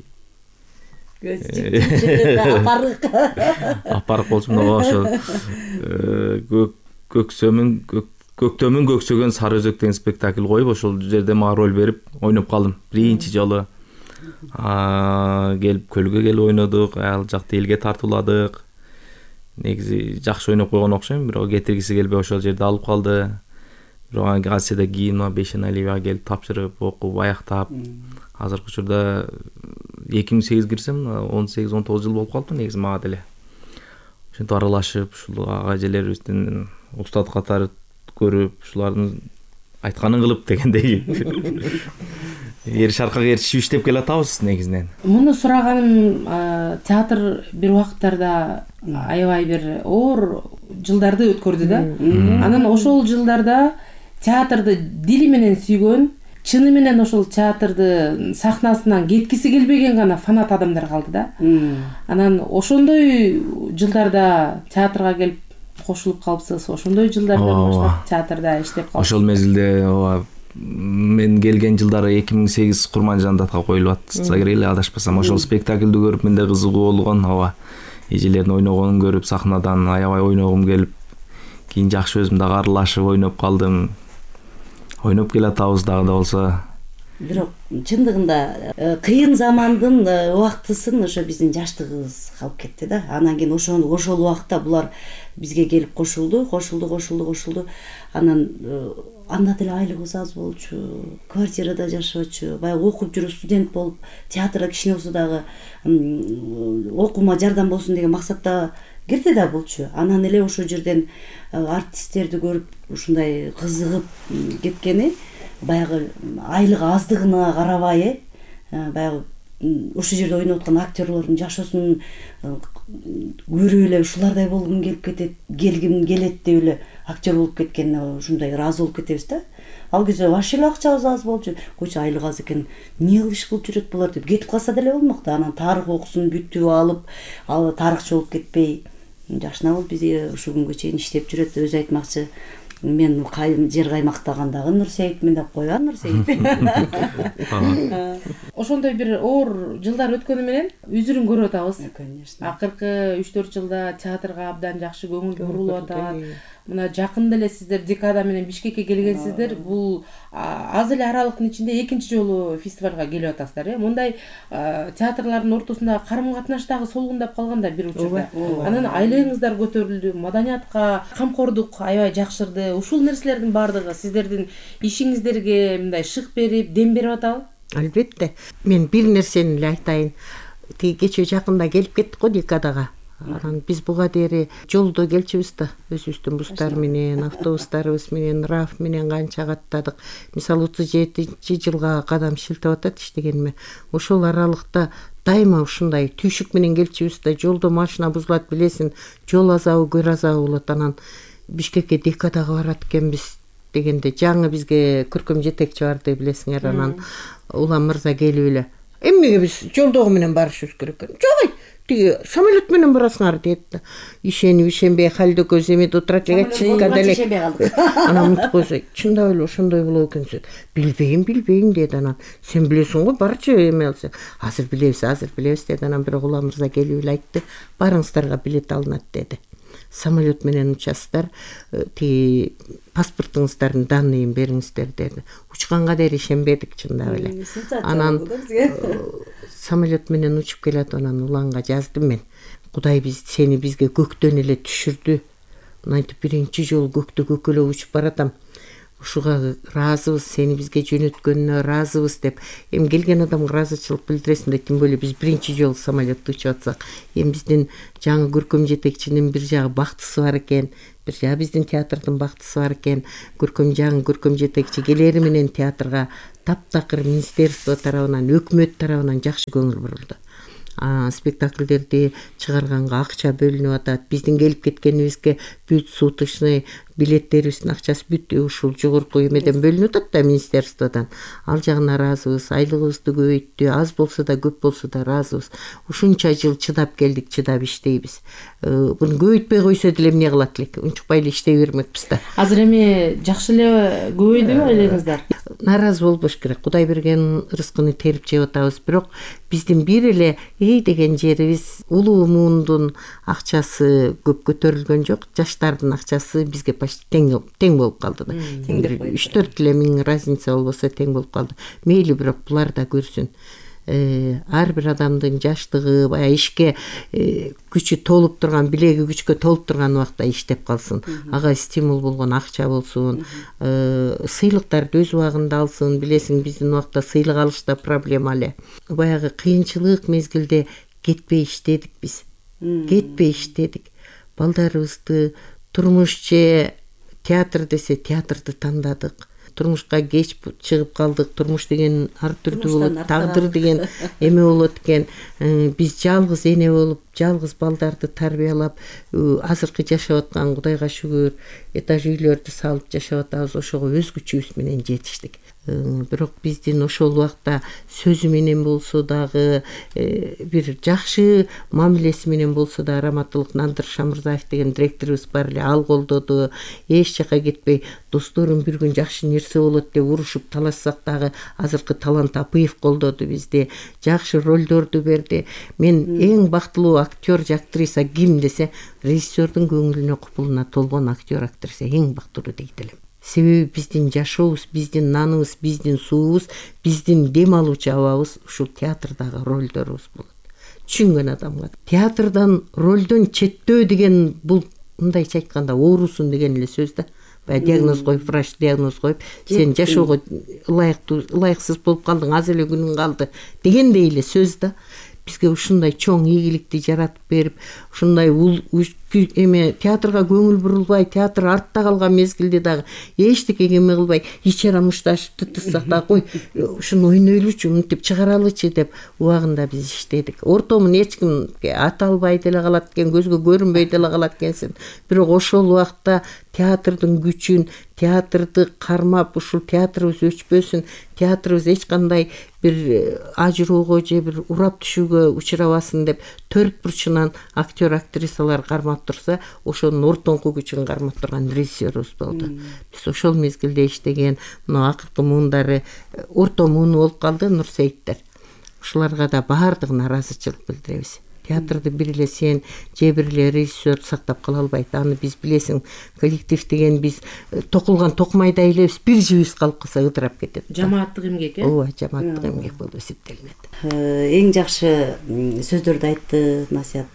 апарык болчумун, ошо көктөмүн көксөгөн сары өзөк деген спектакль коюп, ошол жерде мага роль берип ойноп калдым биринчи жолу. Келип көлгө келип ойнодук, ал жакта элге тартууладык. Негизи жакшы ойноп койгон окшойм, бирок кетиргиси келбей ошол жерде алып калды. Бирок кайсыда кийин Бейшеналиевага келип тапшырып, окуп аяктап, азыркы учурда 2008 кирсем, 18-19 жыл болуп калды негизи мага деле. Ошентип аралашып, ушул ага эжелерибиздин устат катары көрүп, ушулардын айтканын кылып дегендей. Эриш аркага эришип иштеп келатабыз негизинен. Муну сураганым, театр бир убакыттарда аябай бир оор жылдарды өткөрдү да. Анан ошол жылдарда театрды дили менен сүйгөн, чыны менен ошол театрды сахнасынан кеткиси келбеген гана фанат адамдар калды да. Анан ошондой жылдарда театрга келип кошулуп калыпсыз, ошондой жылдардан баштап театрда иштеп калдыңыз. Ошол мезгилде мен келген жылдары 2008 Курманжан датка коюлуп атса керек эле, адашпасам. Ошол спектакльди көрүп менде кызыгуу болгон, эжелердин ойногонун көрүп сахнадан аябай ойногум келип, кийин жакшы өзүм дагы аралашып ойноп калдым. Ойноп келатабыз дагы да болсо. Бирок чындыгында кыйын замандын убактысын ошо биздин жаштыгыбыз калып кетти да. Анан кийин ошол убакытта булар бизге келип кошулду. Анан анда деле айлыгыбыз аз болчу, квартирада жашоочу, баягы окуп жүрүп студент болуп, театрга кичине болсо дагы окуума жардам болсун деген максатта кирди да болчу. Анан эле ошол жерден артисттерди көрүп ушундай кызыгып кеткени, баягы айлык аздыгына карабай, баягы ошол жерде ойноп аткан актерлордун жашоосун көрүп эле ушулардай болгум келгим келет деп эле актер болуп кеткенине ушундай ыраазы болуп кетебиз да. Ал кезде вообще эле акчабыз аз болчу. Койчу айлык аз экен, эмне кылып иш кылып жүрөт булар деп кетип калса деле болмок да. Анан тарых окуусун бүтүп алып, ал тарыхчы болуп кетпей, жакшына болуп биз ушул күнгө чейин иштеп жүрөт. Өзү айтмакчы, мен жер каймактагандагы Нурсейит мен деп койган Нурсейит. Ошондой бир оор жылдар өткөнү менен үзүрүн көрүп атабыз. Конечно. Акыркы 3-4 жылда театрга абдан жакшы көңүл бурулуп атат. Мына жакында эле сиздер Декада менен Бишкекке келгенсиздер. Бул аз эле аралыктын ичинде экинчи жолу фестивалга келип атасыздар, Мындай театрлардын ортосунда карым-катнаш дагы солгундап калганда бир учурда. Анан айлыгыңыздар көтөрүлдү, маданиятка камкордук аябай жакшырды. Ушул нерселердин баардыгы сиздердин ишиңиздерге мындай шык берип, дем берип атабы? Албетте. Мен бир нерсени эле айтайын. Кечээ жакында келип кеттик го Декадага. Анан биз буга дери жолдо келчүбүз да, өзүбүздүн бустар менен, автобустарыбыз менен, РАФ менен канча каттадык. Мисалы 37-жылга кадам шилтеп атат иштегениме. Ошол аралыкта дайыма ушундай түйшүк менен келчүбүз да, жолдо машина бузулат, билесиң, жол азабы, көр азабы болот. Анан Бишкекке Декадага барат экенбиз дегенде жаңы бизге көркөм жетекчи барды, билесиңер. Анан Улам мырза келип эле эмнеге биз жолдогу менен барышыбыз керек экен? Жок, тиги самолет менен барасыңар дейт да. Ишенбей халде көз эметип отурат элек. Анан унутуп койсо, чындап эле ошондой болот экенсиң. Билбейм деди анан. Сен билесиң го, барчы эме алсаң. Азыр билебиз деди анан. Бирок Улам мырза келип эле айтты, барыңыздарга билет алынат деди. Самолет менен учасыздар, тиги паспортуңуздардын данныйын бериңиздер деди. Учканга дейин ишенбедик чындап эле. Анан самолет менен учуп келатып анан Уланга жаздым мен. Кудай сени бизге көктөн эле түшүрдү. Мынтип биринчи жолу көктө көкөлө учуп баратам. Ушуга ыраазыбыз, сени бизге жөнөткөнүнө ыраазыбыз деп. Эми келген адамга ыраазычылык билдиресиң да, тем более биз биринчи жолу самолетте учуп атсак. Эми биздин жаңы көркөм жетекчинин бир жагы бактысы бар экен, бир жагы биздин театрдын бактысы бар экен. Жаңы көркөм жетекчи келери менен театрга таптакыр министерство тарабынан, өкмөт тарабынан жакшы көңүл бурулду. Спектакльдерди чыгарганга акча бөлүнүп атат. Биздин келип кеткенибизге бүт суточный билеттерибиздин акчасы бүт ушул жогорку эмеден бөлүнүп атат да, министерстводон. Ал жагына ыраазыбыз, айлыгыбызды көбөйттү, аз болсо да көп болсо да ыраазыбыз. Ушунча жыл чыдап келдик, чыдап иштейбиз. Буну көбөйтпөй койсо деле эмне кылат элек? Унчукпай эле иштей бермекпиз да. Азыр эми жакшы эле көбөйдүбү ойлойсуңуздар? Нааразы болбош керек. Кудай берген рызкыны терип жеп атабыз, бирок биздин бир эле деген жерибиз улуу муундун акчасы көп көтөрүлгөн жок. Жаштардын акчасы бизге почти тең болуп калды да. 3-4 эле миң разница болбосо тең болуп калды. Мейли, бирок булар да көрсүн. Ар бир адамдын жаштыгы, баягы ишке күчү толуп турган, билеги күчкө толуп турган убакта иштеп калсын. Ага стимул болгон акча болсун. Сыйлыктарды өз убагында алсын. Билесиң, биздин убакта сыйлык алышта проблема эле. Баягы кыйынчылык мезгилде кетпей иштедик биз. Балдарыбызды турмуш же театр десе театрды тандадык. Турмушка кеч чыгып калдык. Турмуш деген ар түрдүү болот, тагдыр деген эме болот экен. Биз жалгыз эне болуп, жалгыз балдарды тарбиялап, азыркы жашап аткан, Кудайга шүгүр, этаж үйлөрдү салып жашап атабыз. Ошого өз күчүбүз менен жетиштик. Бирок биздин ошол убакта сөзү менен болсо дагы, бир жакшы мамилеси менен болсо да, Раматылык Нандыр Шамырзаев деген директорубуз бар эле, ал колдоду. Эч жака кетпей, досторум бир күн жакшы нерсе болот деп урушуп талашсак дагы, азыркы Талант Апыев колдоду бизди. Жакшы ролдорду берди. Мен эң бактылуу актер, актриса ким десе, режиссердун көңүлүнө, купулуна толгон актер, актриса эң бактылуу дейт элем. Себеби биздин жашообуз, биздин наныбыз, биздин суубуз, биздин дем алуучу абабыз ушул театрдагы ролдорубуз болот. Түшүнгөн адамга театрдан, ролдон четтөө деген, бул мындайча айтканда оорусун деген эле сөз да. Баягы диагноз коюп, врач диагноз коюп, сен жашоого ылайыксыз болуп калдың, аз эле күнүң калды дегендей эле сөз да. Бизге ушундай чоң ийгиликти жаратып берип, ушундай эме театрга көңүл бурулбай, театр артта калган мезгилде дагы эчтекеге эме кылбай, ичара мушташып тытсак да, кой, ушуну ойнойлучу, мынтип чыгаралычы деп убагында биз иштедик. Ортомун эч кимге ата албай деле калат экен, көзгө көрүнбөй деле калат экенсин. Бирок ошол убакта театрдын күчүн, театрды кармап, ушул театрыбыз өчпөсүн, театрыбыз эч кандай бир ажыроого же бир урап түшүүгө учурабасын деп төрт бурчунан актер, актрисалар кармап турса, ошонун ортоңку күчүн кармап турган режиссерубуз болду. Биз ошол мезгилде иштеген, мына акыркы муундары орто мууну болуп калды, Нурсейиттер. Ушуларга да баардыгына ыраазычылык билдиребиз. Театрды бир эле сен же бир эле режиссер сактап кала албайт. Аны биз билесиң, коллектив деген биз токулган токмайдай элебиз, бир жибиз калып калса ыдырап кетет. Жамааттык эмгек, Ооба, жамааттык эмгек болуп эсептелинет. Эң жакшы сөздөрдү айтты Насият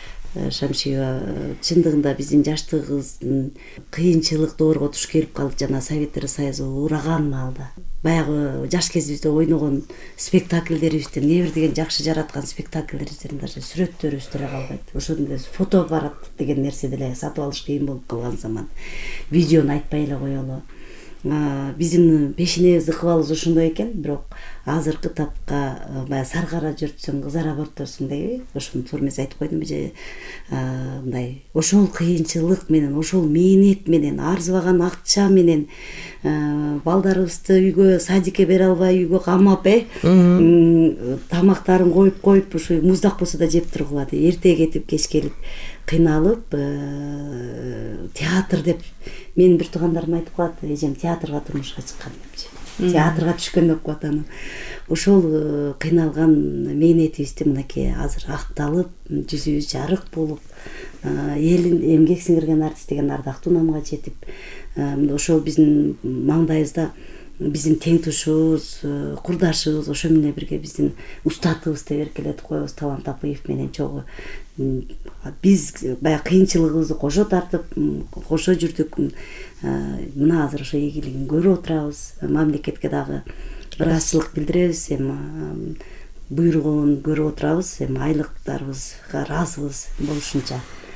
Шамшиева. Чындыгында биздин жаштыгыбыздын кыйынчылык доорго туш келип калдык, жана Советтер Союзу ураган маалда. Баягы жаш кезибизде ойногон спектакльдерибизден, небир деген жакшы жараткан спектакльдерибизден даже сүрөттөрүбүз деле калбайт. Ошондо фотоаппарат деген нерсе деле сатып алыш кыйын болуп калган заман. Видеону айтпай эле коелу. Биздин пешенебизди кыбалыбыз ошондой экен, бирок азыркы тапка баягы саргара жөртсөң кызара борторсуң дейби, ошону туура эмес айтып койдумбу же мындай ошол кыйынчылык менен, ошол мээнет менен, арзыбаган акча менен балдарыбызды үйгө садикке бере албай үйгө камап тамактарын коюп ушу муздак болсо да жеп тургула деп эрте кетип кеч келип кыйналып театр деп менин бир туугандарым айтып калат, эжем театрга турмушка чыккан депчи, театрга түшкөн деп коет анан. Ошол кыйналган мээнетибизди мынакей азыр акталып, жүзүбүз жарык болуп, элин эмгек сиңирген артист деген ардактуу наамга жетип, ошол биздин маңдайыбызда биздин тең тушубуз, курдашыбыз, ошо менен бирге биздин устатыбыз деп эркелетип коебуз, Талант Апыев менен чогуу. Биз баягы кыйынчылыгыбызды кошо тартып, кошо жүрдүк. Мына азыр ошо ийгилигин көрүп отурабыз. Мамлекетке дагы ыраазычылык билдиребиз, эми буйругун көрүп отурабыз, эми айлыктарыбызга ыраазыбыз болушунча.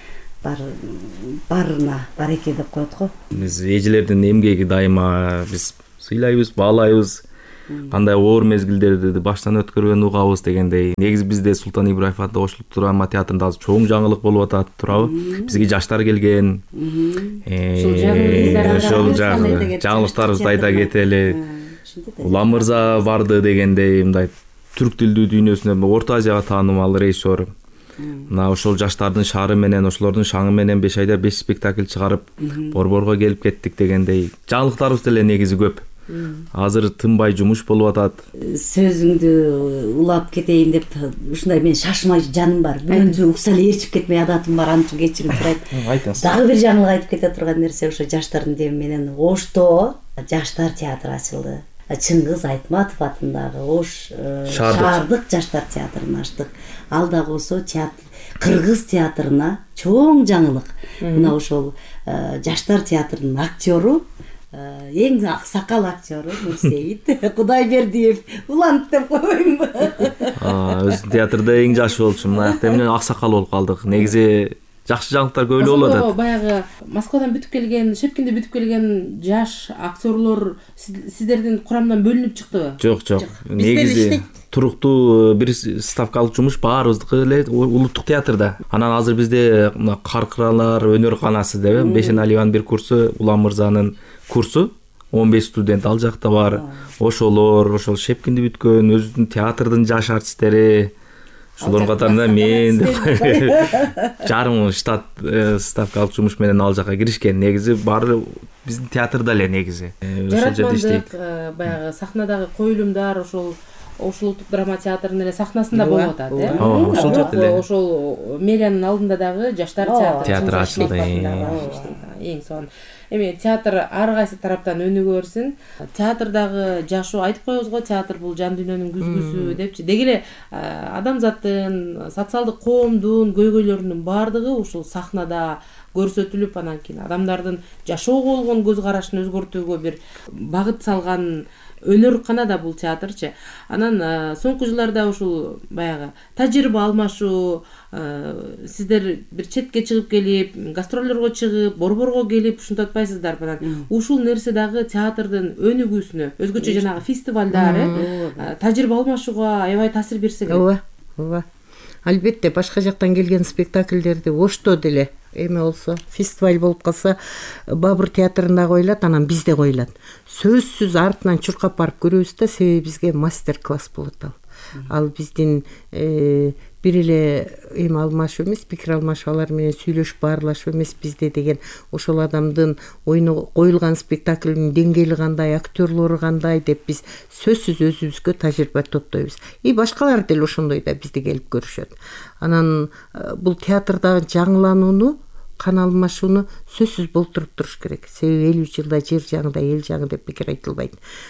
Барына бареке деп коет го. Биз эжелердин эмгеги дайыма биз сыйлайбыз, баалайбыз. Кандай оор мезгилдерди баштан өткөргөн угабыз дегендей. Негизи бизде Султан Ибраев атында кошулуп драма театрында азыр чоң жаңылык болуп атат туурабы? Бизге жаштар келген. Ошол жаңылыктарыбызды айта кетели. Улам мырза барды дегендей, мындай түрк тилдүү дүйнөсүнө Орто Азияга таанымал режиссер. Мына ошол жаштардын шаары менен, ошолордун шаңы менен 5 айда 5 спектакль чыгарып, Борборго келип кеттик дегендей. Жаңылыктарыбыз деле негизи көп. Азыр тынбай жумуш болуп атат. Сөзүңдү улап кетейин деп ушундай мен шашмай жаным бар. Бүгүн укса эле ээрчип кетмей адатым бар, анча кечирим сурайт. Дагы бир жаңылык айтып кете турган нерсе ошо жаштардын деми менен Ошто жаштар театры ачылды. Чыңгыз Айтматов атындагы Ош шаардык жаштар театрын ачтык. Ал дагы болсо кыргыз театрына чоң жаңылык. Мына ошол жаштар театрынын актеру, эң аксакал актеру Нурсейит Кудайбердиев, улант деп койбоймунбу? Өзү театрда эң жашы болчу, мына жакта эмне аксакал болуп калдык. Негизи жакшы жаңылыктар көп эле болуп атат. Баягы Москвадан бүтүп келген, Шепкинде бүтүп келген жаш актерлор сиздердин курамдан бөлүнүп чыктыбы? Жок. Негизи туруктуу бир ставкалык жумуш баарыбыздыкы эле улуттук театрда. Анан азыр бизде мына Каркыралар өнөр канасы деп Бешеналиеванын бир курсу, Улам мырзанын курсу 15 студент ал жакта бар. Ошолор, ошол Шепкинди бүткөн өзүнүн театрдын жаш артисттери, ошолордун катарында мен деп жарым штат ставкалык жумуш менен ал жака киришкен. Негизи баары биздин театрда эле негизи. Ошол жерде иштейт. Баягы сахнадагы коюлумдар ошол улуттук драма театрынын эле сахнасында болуп атат, Ошол жерде эле. Ошол мэриянын алдында дагы жаштар театры ачылды. Эң сонун. Эми театр ар кайсы тараптан өнүгө берсин. Театрдагы жашоо айтып коебуз го, театр бул жан дүйнөнүн күзгүсү депчи. Деги эле адамзаттын, социалдык коомдун көйгөйлөрүнүн баардыгы ушул сахнада көрсөтүлүп, анан кийин адамдардын жашоого болгон көз карашын өзгөртүүгө бир багыт салган өнөр кана да бул театрчы. Анан соңку жылдарда ушул баягы тажрыйба алмашуу, сиздер бир четке чыгып келип, гастроллорго чыгып, Борборго келип ушинтип атпайсыздар анан. Ушул нерсе дагы театрдын өнүгүүсүнө, өзгөчө жанагы фестивалдар, тажрыйба алмашууга аябай таасир берсе керек. Ооба. Албетте башка жактан келген спектакльдерди Ошто деле эме болсо, фестиваль болуп калса, Бабыр театрында коюлат, анан бизде коюлат. Сөзсүз артынан чуркап барып көрөбүз да, себеби бизге мастер-класс болот ал. Ал биздин бир эле эми алмашуу эмес, пикир алмашуу, алар менен сүйлөшүп баарлашуу эмес, бизде деген ошол адамдын оюну коюлган спектакльдин деңгээли кандай, актерлору кандай деп биз сөзсүз өзүбүзгө тажрыйба топтойбуз. И башкалар деле ошондой да бизде келип көрүшөт. Анан бул театрдагы жаңыланууну, кан алмашууну сөзсүз болтуруп туруш керек. Себеби 50 жылда жер жаңыда эл жаңы деп пикир айтылбайт.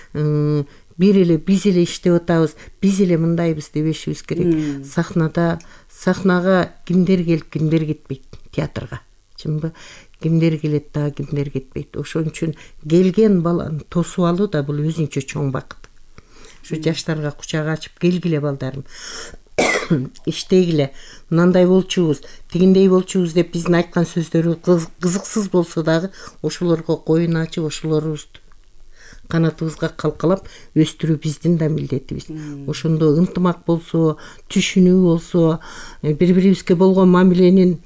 Бир эле биз эле иштеп атабыз, биз эле мындайбыз дебешибиз керек. Сахнага кимдер келип, кимдер кетпейт театрга. Чынбы? Кимдер келет да, кимдер кетпейт. Ошон үчүн келген баланы тосуп алуу да бул өзүнчө чоң бакыт. Ушу жаштарга кучак ачып келгиле балдарым. Иштегиле, мындай болчубуз, тигиндей болчубуз деп биздин айткан сөздөрү кызыксыз болсо дагы ошолорго коюн ачып, ошолорубузду канатыбызга калкалап өстүрүү биздин да милдетибиз. Ошондо ынтымак болсо, түшүнүү болсо, бири бирибизге болгон мамиленин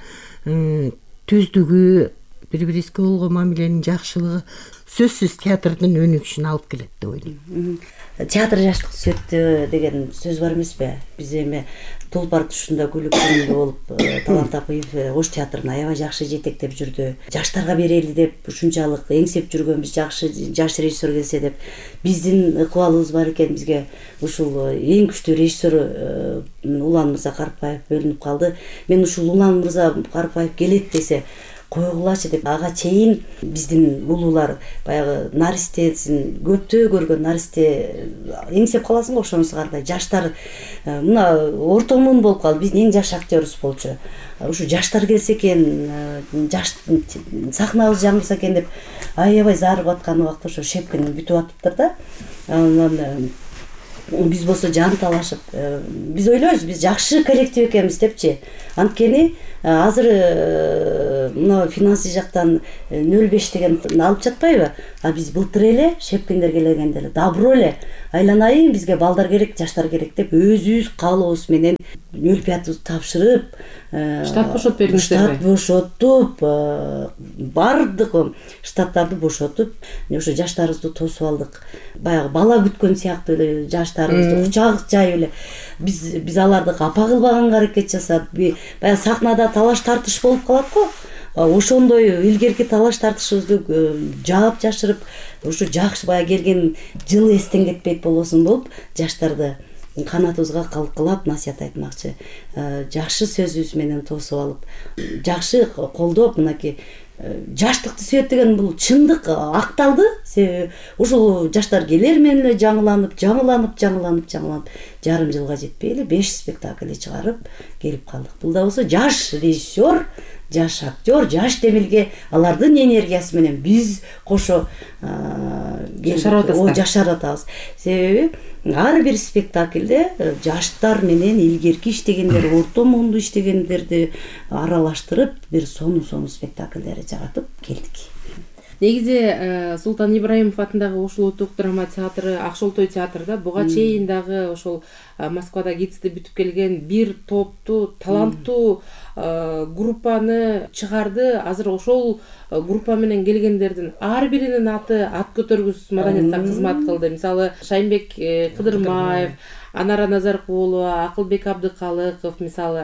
түздүгү, бири бирибизге болгон мамиленин жакшылыгы сөзсүз театрдын өнүгүшүнө алып келет деп ойлойм. Театр жаштык сөттү деген сөз бар эмеспи? Биз эми Тулпар тушунда күлүктүү болуп Талант Апыев Ош театрын аябай жакшы жетектеп жүрдү. Жаштарга берели деп ушунчалык эңсеп жүргөнбүз, жакшы жаш режиссер келсе деп биздин ыкыбалыбыз бар экен. Бизге ушул эң күчтүү режиссер Улан Мырза Карпаев бөлүнүп калды. Мен ушул Улан Мырза Карпаев келет десе койгулачы деп ага чейин биздин улуулар баягы наристесин көптөө көргөн, наристе эңсеп каласың го, ошонусу кандай жаштар мына ортомун болуп калды. Биздин эң жаш актерибиз болчу. Ушу жаштар келсе экен, жаш сахнабыз жаңырса экен деп аябай зарыгып аткан убакта ошо Шепкин бүтүп атыптыр да. Анан биз болсо жан талашып, биз ойлойбуз, биз жакшы коллектив экенбиз депчи. Анткени азыр мына финансы жактан 0,5 деген алып жатпайбы? А биз былтыр эле Шепкиндер келгенде эле добро эле айланайын, бизге балдар керек, жаштар керек деп өзүбүз каалообуз менен 0,5 тапшырып, штат бошотуп бердиңиздерби? Штат бошотуп, бардык штаттарды бошотуп, ошо жаштарыбызды тосуп алдык. Баягы бала күткөн сыяктуу эле жаштарыбызды кучак жайып эле биз аларды капа кылбаганга аракет жасап, баягы сахнада талаш тартыш болуп калат го. Ошондой илгерки талаш тартышыбызды жаап жашырып, ушу жакшы баягы келген жыл эстен кетпейт болосун болуп, жаштарды канатыбызга калкалап насаят айтмакчы. Жакшы сөзүбүз менен тосуп алып, жакшы колдоп, мынакей жаштыкты сүйөт деген бул чындык акталды. Себеби ушул жаштар келер менен эле жаңыланып жарым жылга жетпей эле 5 спектакль чыгарып келип калдык. Бул да болсо жаш режиссер, жаш актер, жаш демилге алардын энергиясы менен биз кошо жашарып атабыз. Себеби ар бир спектакльде жаштар менен илгерки иштегендер, орто муунду иштегендерди аралаштырып бир сону спектакльдер жаратып келдик. Негизи Султан Ибраимов атындагы Ош улуттук драма театры, Акшолтой театрда буга чейин дагы ошол Москвада гидсти бүтүп келген бир топту, таланттуу группаны чыгарды. Азыр ошол группа менен келгендердин ар биринин аты ат көтөргүс маданиятка кызмат кылды. Мисалы Шаймбек Кыдырмаев, Анара Назаркулова, Акылбек Абдыкалыков, мисалы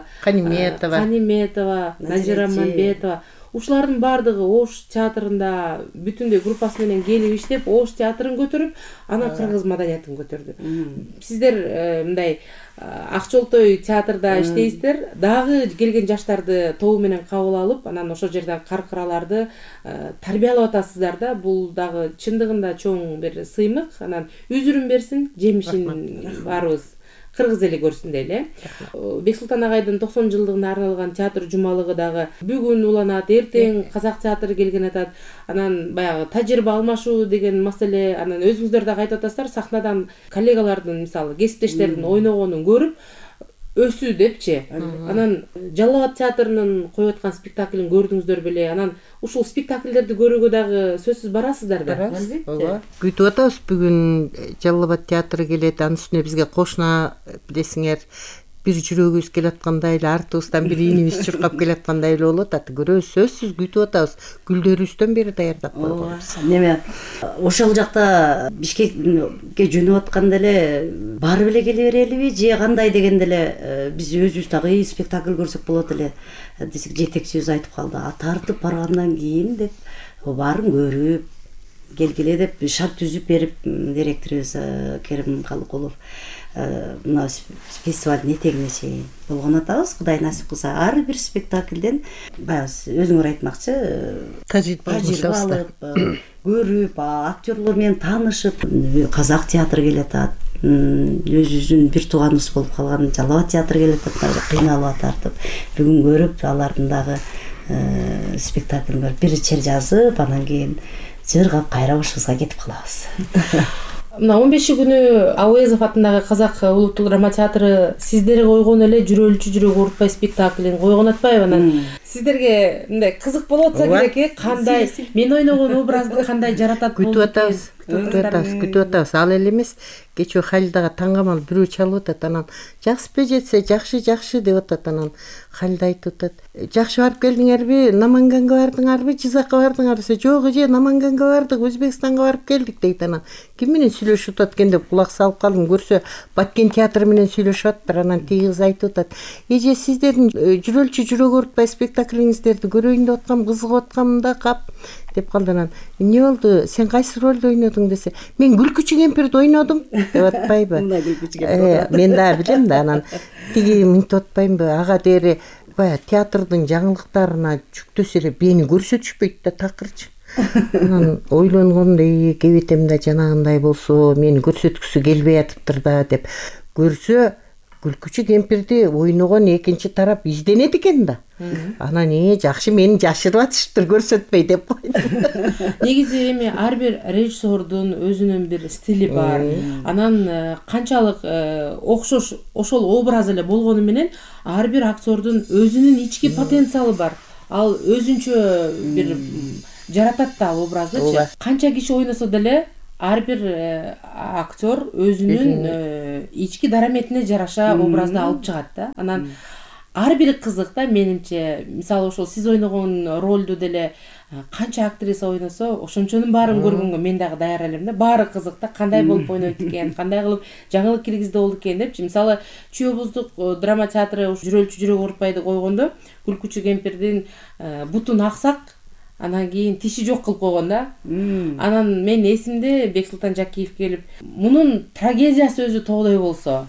Каниметова, Назира Мамбетова. Ушулардын бардыгы Ош театрында бүтүндөй группасы менен келип иштеп, Ош театрын көтөрүп, анан кыргыз маданиятын көтөрдү. Сиздер мындай Акчолтой театрда иштейсиздер, дагы келген жаштарды тобу менен кабыл алып, анан ошол жердеги каркыраларды тарбиялап атасыздар да. Бул дагы чындыгында чоң бир сыймык. Анан үзүрүн берсин, жемишин баарыбыз кыргыз эли көрсүн дейли. Бексултан агайдын 90 жылдыгына арналган театр жумалыгы дагы бүгүн уланат, эртең Казак театры келген атат. Анан баягы тажрыйба алмашуу деген маселе, анан өзүңүздөр дагы айтып атасыздар, сахнадан коллегалардын, мисалы, кесиптештердин ойногонун көрүп өсүү депчи. Анан Жалал абад театрынын коюп аткан спектаклин көрдүңүздөр беле? Анан ушул спектакльдерди көрүүгө дагы сөзсүз барасыздар да? Ооба. Күтүп атабыз. Бүгүн Жалал абад театры келет, анын үстүнө бизге кошуна билесиңер бир жүрөгүбүз келаткандай эле, артыбыздан бир ийинибиз чуркап келаткандай эле болот. Аты көрөбүз, сөзсүз күтүп атабыз. Гүлдөрүбүздөн бери даярдап койгонбуз. Неме ошол жакта Бишкекке жөнөп атканда эле барып эле келе берелиби же кандай дегенде эле биз өзүбүз дагы спектакль көрсөк болот эле десек, жетекчибиз айтып калды. Тартып баргандан кийин деп баарын көрүп келгиле деп шарт түзүп берип, директорубуз Керим Калыкулов мына фестивалдын этегине чейин болгон атабыз. Кудай насип кылса ар бир спектакльден баягы өзүңөр айтмакчы тажрыйба алып, көрүп, актерлор менен таанышып, Казак театры келатат, өзүбүздүн бир тууганыбыз болуп калган Жалал абад театры келатат, кыйналып атартып, бүгүн көрүп, алардын дагы спектаклин көрүп, бир чер жазып, анан кийин жыргап кайра башыбызга кетип калабыз. Мына 15-күнү Ауезов атындагы Казак улуттук драма театры сиздерге койгон эле жүрөлчү жүрөк урутпай спектаклин койгон атпайбы? Анан сиздерге мындай кызык болуп атса керек, кандай мен ойногон образды кандай жаратат болду күтүп атабыз ал эле эмес. Кечээ Халидага таңгамал бирөө чалып атат, анан жақсы жетсе жакшы деп атат, анан Халида айтып атат, жакшы барып келдиңерби, Наманганга бардыңарбы, Жизакка бардыңарбы десе, жок эже, Наманганга бардык, Өзбекстанга барып келдик дейт. Анан ким менен сүйлөшүп атат экен деп кулак салып калдым, көрсө Баткен театры менен сүйлөшүп атыптыр. Анан тиги кыз айтып атат, эже сиздердин жүрөлчү жүрөк ортпай спектаклиңиздерди көрөйүн деп аткам, кызыгып аткам да кап деп калды. Анан эмне болду, сен кайсы ролду ойнодуң десе, мен Күлкүчү кемпирди ойнодум деп атпайбы. Мен да билем да. Анан тиги мынтип атпаймынбы, ага дери баягы театрдын жаңылыктарына жүктөсө эле мени көрсөтүшпөйт да такырчы. Анан ойлонгондой кебетем да, жанагындай болсо мени көрсөткүсү келбей атыптыр да деп көрсө, Күлкүчү кемпирди ойногон экинчи тарап изденет экен да. Анан жакшы мени жашырып атышыптыр көрсөтпөй деп койду. Негизи эми ар бир режиссердун өзүнүн бир стили бар. Анан канчалык окшош ошол образ эле болгону менен ар бир актердун өзүнүн ички потенциалы бар. Ал өзүнчө бир жаратат да ал образдычы. Канча киши ойносо деле ар бир актер өзүнүн ички дараметине жараша образды алып чыгат да. Анан ар бири кызык да менимче. Мисалы ошол сиз ойногон ролду деле канча актриса ойносо, ошончонун баарын көргөнгө мен дагы даяр элем да. Баары кызык да, кандай болуп ойнойт экен, кандай кылып жаңылык киргизде болду экен депчи. Мисалы Чүй-Обуздук драма театры жүрөлчү жүрөк оорутпайды койгондо Күлкүчү кемпирдин бутун аксак, анан кийин тиши жок кылып койгон да. Анан мен эсимде Бексултан Жакиев келип, мунун трагедиясы өзү тоодой болсо,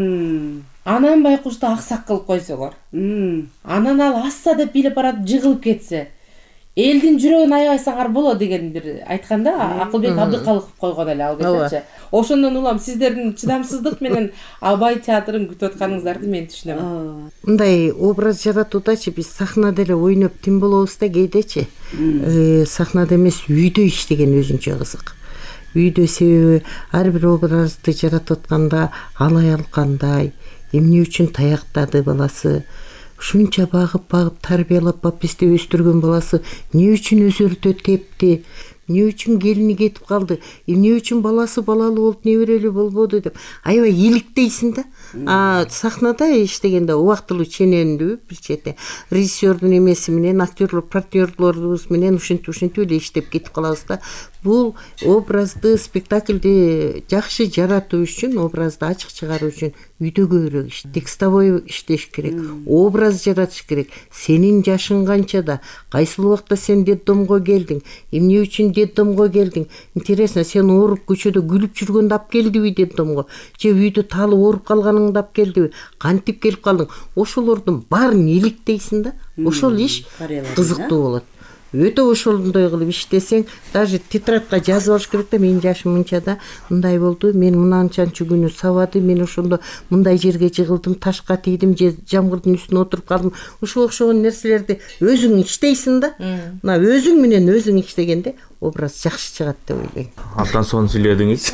анан байкушты аксак кылып койсоңор, анан ал асса деп бийлеп барат, жыгылып кетсе, элдин жүрөгүн аябайсаңар болот деген бир айтканда Акылбек Абдыкалыков койгон эле ал кезечи. Ошондон улам сиздердин чыдамсыздык менен Абай театрын күтүп атканыңыздарды мен түшүнөм. Мындай образ жаратуудачы биз сахнада эле ойноп тим болобуз да кээдечи. Сахнада эмес, үйдө иштеген өзүнчө кызык. Үйдө себеби ар бир образды жаратып атканда алай алкандай, эмне үчүн таяктады баласы, ушунча багып тарбиялап бизди өстүргөн баласы эмне үчүн өзөртө тепти, эмне үчүн келини кетип калды, эмне үчүн баласы балалуу болуп неберелүү болбоду деп аябай иликтейсиң да. Сахнада иштегенде убактылуу ченемдүү бир чети режиссердун эмеси менен актерлор, партнерлорубуз менен ушинтип эле иштеп кетип калабыз да. Бул образды, спектакльди жакшы жаратуу үчүн, образды ачык чыгаруу үчүн үйдө көбүрөөк текстовой иштеш керек, образ жаратыш керек. Сенин жашың канчада, кайсыл убакта сен детдомго келдиң, эмне үчүн детдомго келдиң? Интересно, сен ооруп көчөдө күлүп жүргөндө алып келдиби детдомго, же үйдө талып ооруп калганыңда алып келдиби, кантип келип калдың? Ошолордун баарын иликтейсиң да. Ошол иш кызыктуу болот. Өтө ошондой кылып иштесең, даже тетрадка жазып алыш керек да, менин жашым мынчада, мындай болду, мен мынанчанчы күнү сабады, мен ошондо мындай жерге жыгылдым, ташка тийдим, же жамгырдын үстүнө отуруп калдым. Ушуга окшогон нерселерди өзүң иштейсиң да. Мына өзүң менен өзүң иштегенде образ жакшы чыгат деп ойлойм. Абдан сонун сүйлөдүңүз.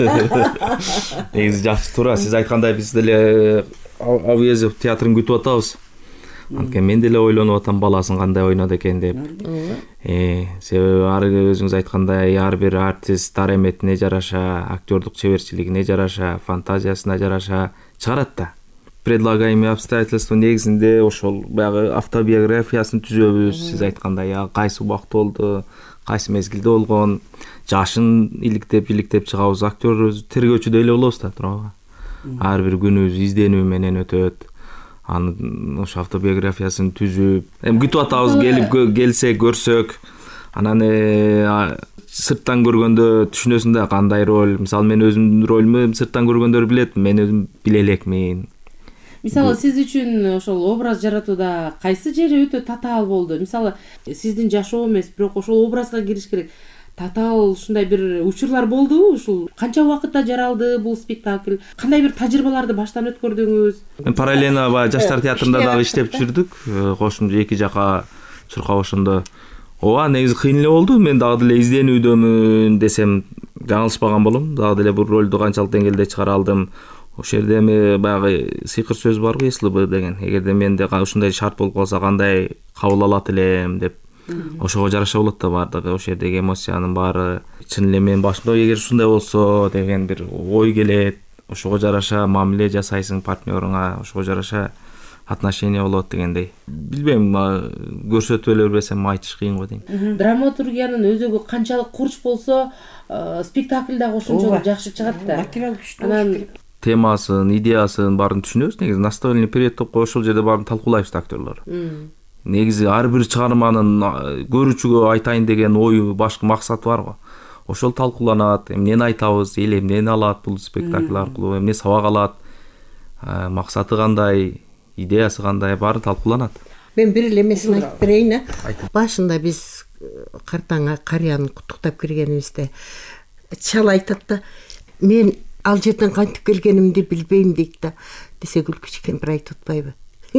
Негизи жакшы туура, сиз айткандай биз деле Абуезов театрын күтүп атабыз. Анткени мен деле ойлонуп атам, баласын кандай ойнойт экен деп. Себеби ар өзүңүз айткандай ар бир артист дараметине жараша, актерлук чеберчилигине жараша, фантазиясына жараша чыгарат да. Предлагаемые обстоятельства негизинде ошол баягы автобиографиясын түзөбүз. Сиз айткандай кайсы убакта болду, кайсы мезгилде болгон, жашын иликтеп чыгабыз. Актер тергөөчүдөй эле болобуз да, туурабы? Ар бир күнүбүз изденүү менен өтөт. Анын ошо автобиографиясын түзүп, күтүп атабыз, келсе көрсөк, анан сырттан көргөндө түшүнөсүң да кандай роль. Мисалы мен өзүмдүн ролумду сырттан көргөндөр билет, мен өзүм биле элекмин. Мисалы сиз үчүн ошол образ жаратууда кайсы жери өтө татаал болду? Мисалы сиздин жашоо эмес, бирок ошол образга кириш керек. Татаал ушундай бир учурлар болдубу? Ушул канча убакытта жаралды бул спектакль? Кандай бир тажрыйбаларды баштан өткөрдүңүз? Параллельно жаштар театрында дагы иштеп жүрдүк. Кошумча эки жака чуркап ошондо. Негизи кыйын эле болду. Мен дагы деле изденүүдөмүн десем жаңылышпаган болом. Дагы деле бул ролду канчалык деңгээлде чыгара алдым. ошол жерде эми баягы сыйкыр сөз барбы, СЛБ деген. Эгерде менде ушундай шарт болуп калса кандай кабыл алат элем деп, ошого жараша болот да баардыгы. Ошол жердеги эмоциянын баары чын эле менин башымда эгер ушундай болсо деген бир ой келет. Ошого жараша мамиле жасайсың партнерыңа, ошого жараша отношение болот дегендей. Билбейм, көрсөтүп эле бербесем айтыш кыйын го дейм. Драматургиянын өзөгү канчалык курч болсо, спектакль дагы ошончолук жакшы чыгат да. Материал күчтүү. Анан Темасын, идеясын баарын түшүнөбүз. Негизи настольный период деп коюп ошол жерде баарын талкуулайбыз актерлор. Негизи ар бир чыгарманын көрүүчүгө айтайын деген ою, башкы максаты бар го. Ошол талкууланат, эмнени айтабыз, эл эмнени алат бул спектакль аркылуу, эмне сабак алат, максаты кандай, идеясы кандай, баары талкууланат. Мен бир эле эмесин айтып берейин. Башында биз картаңа карыяны куттуктап киргенибизде чал айтат да, мен ал жерден кантип келгенимди билбейм дейт да. Десе күлкүчү кемпир айтып атпайбы?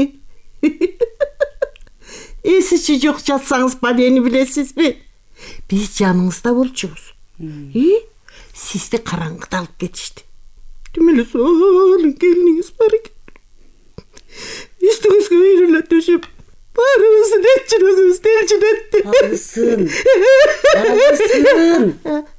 Эсичи жок жатсаңыз балени билесизби? Биз жаныңызда болчубуз. Сизди караңгыда алып кетишти. Түмөлө солун келиңиз бар экен. Үстүңүзгө үйрөлө төшөп, баарыбыздын эч жүрөгүбүз делжиретти. Алсын.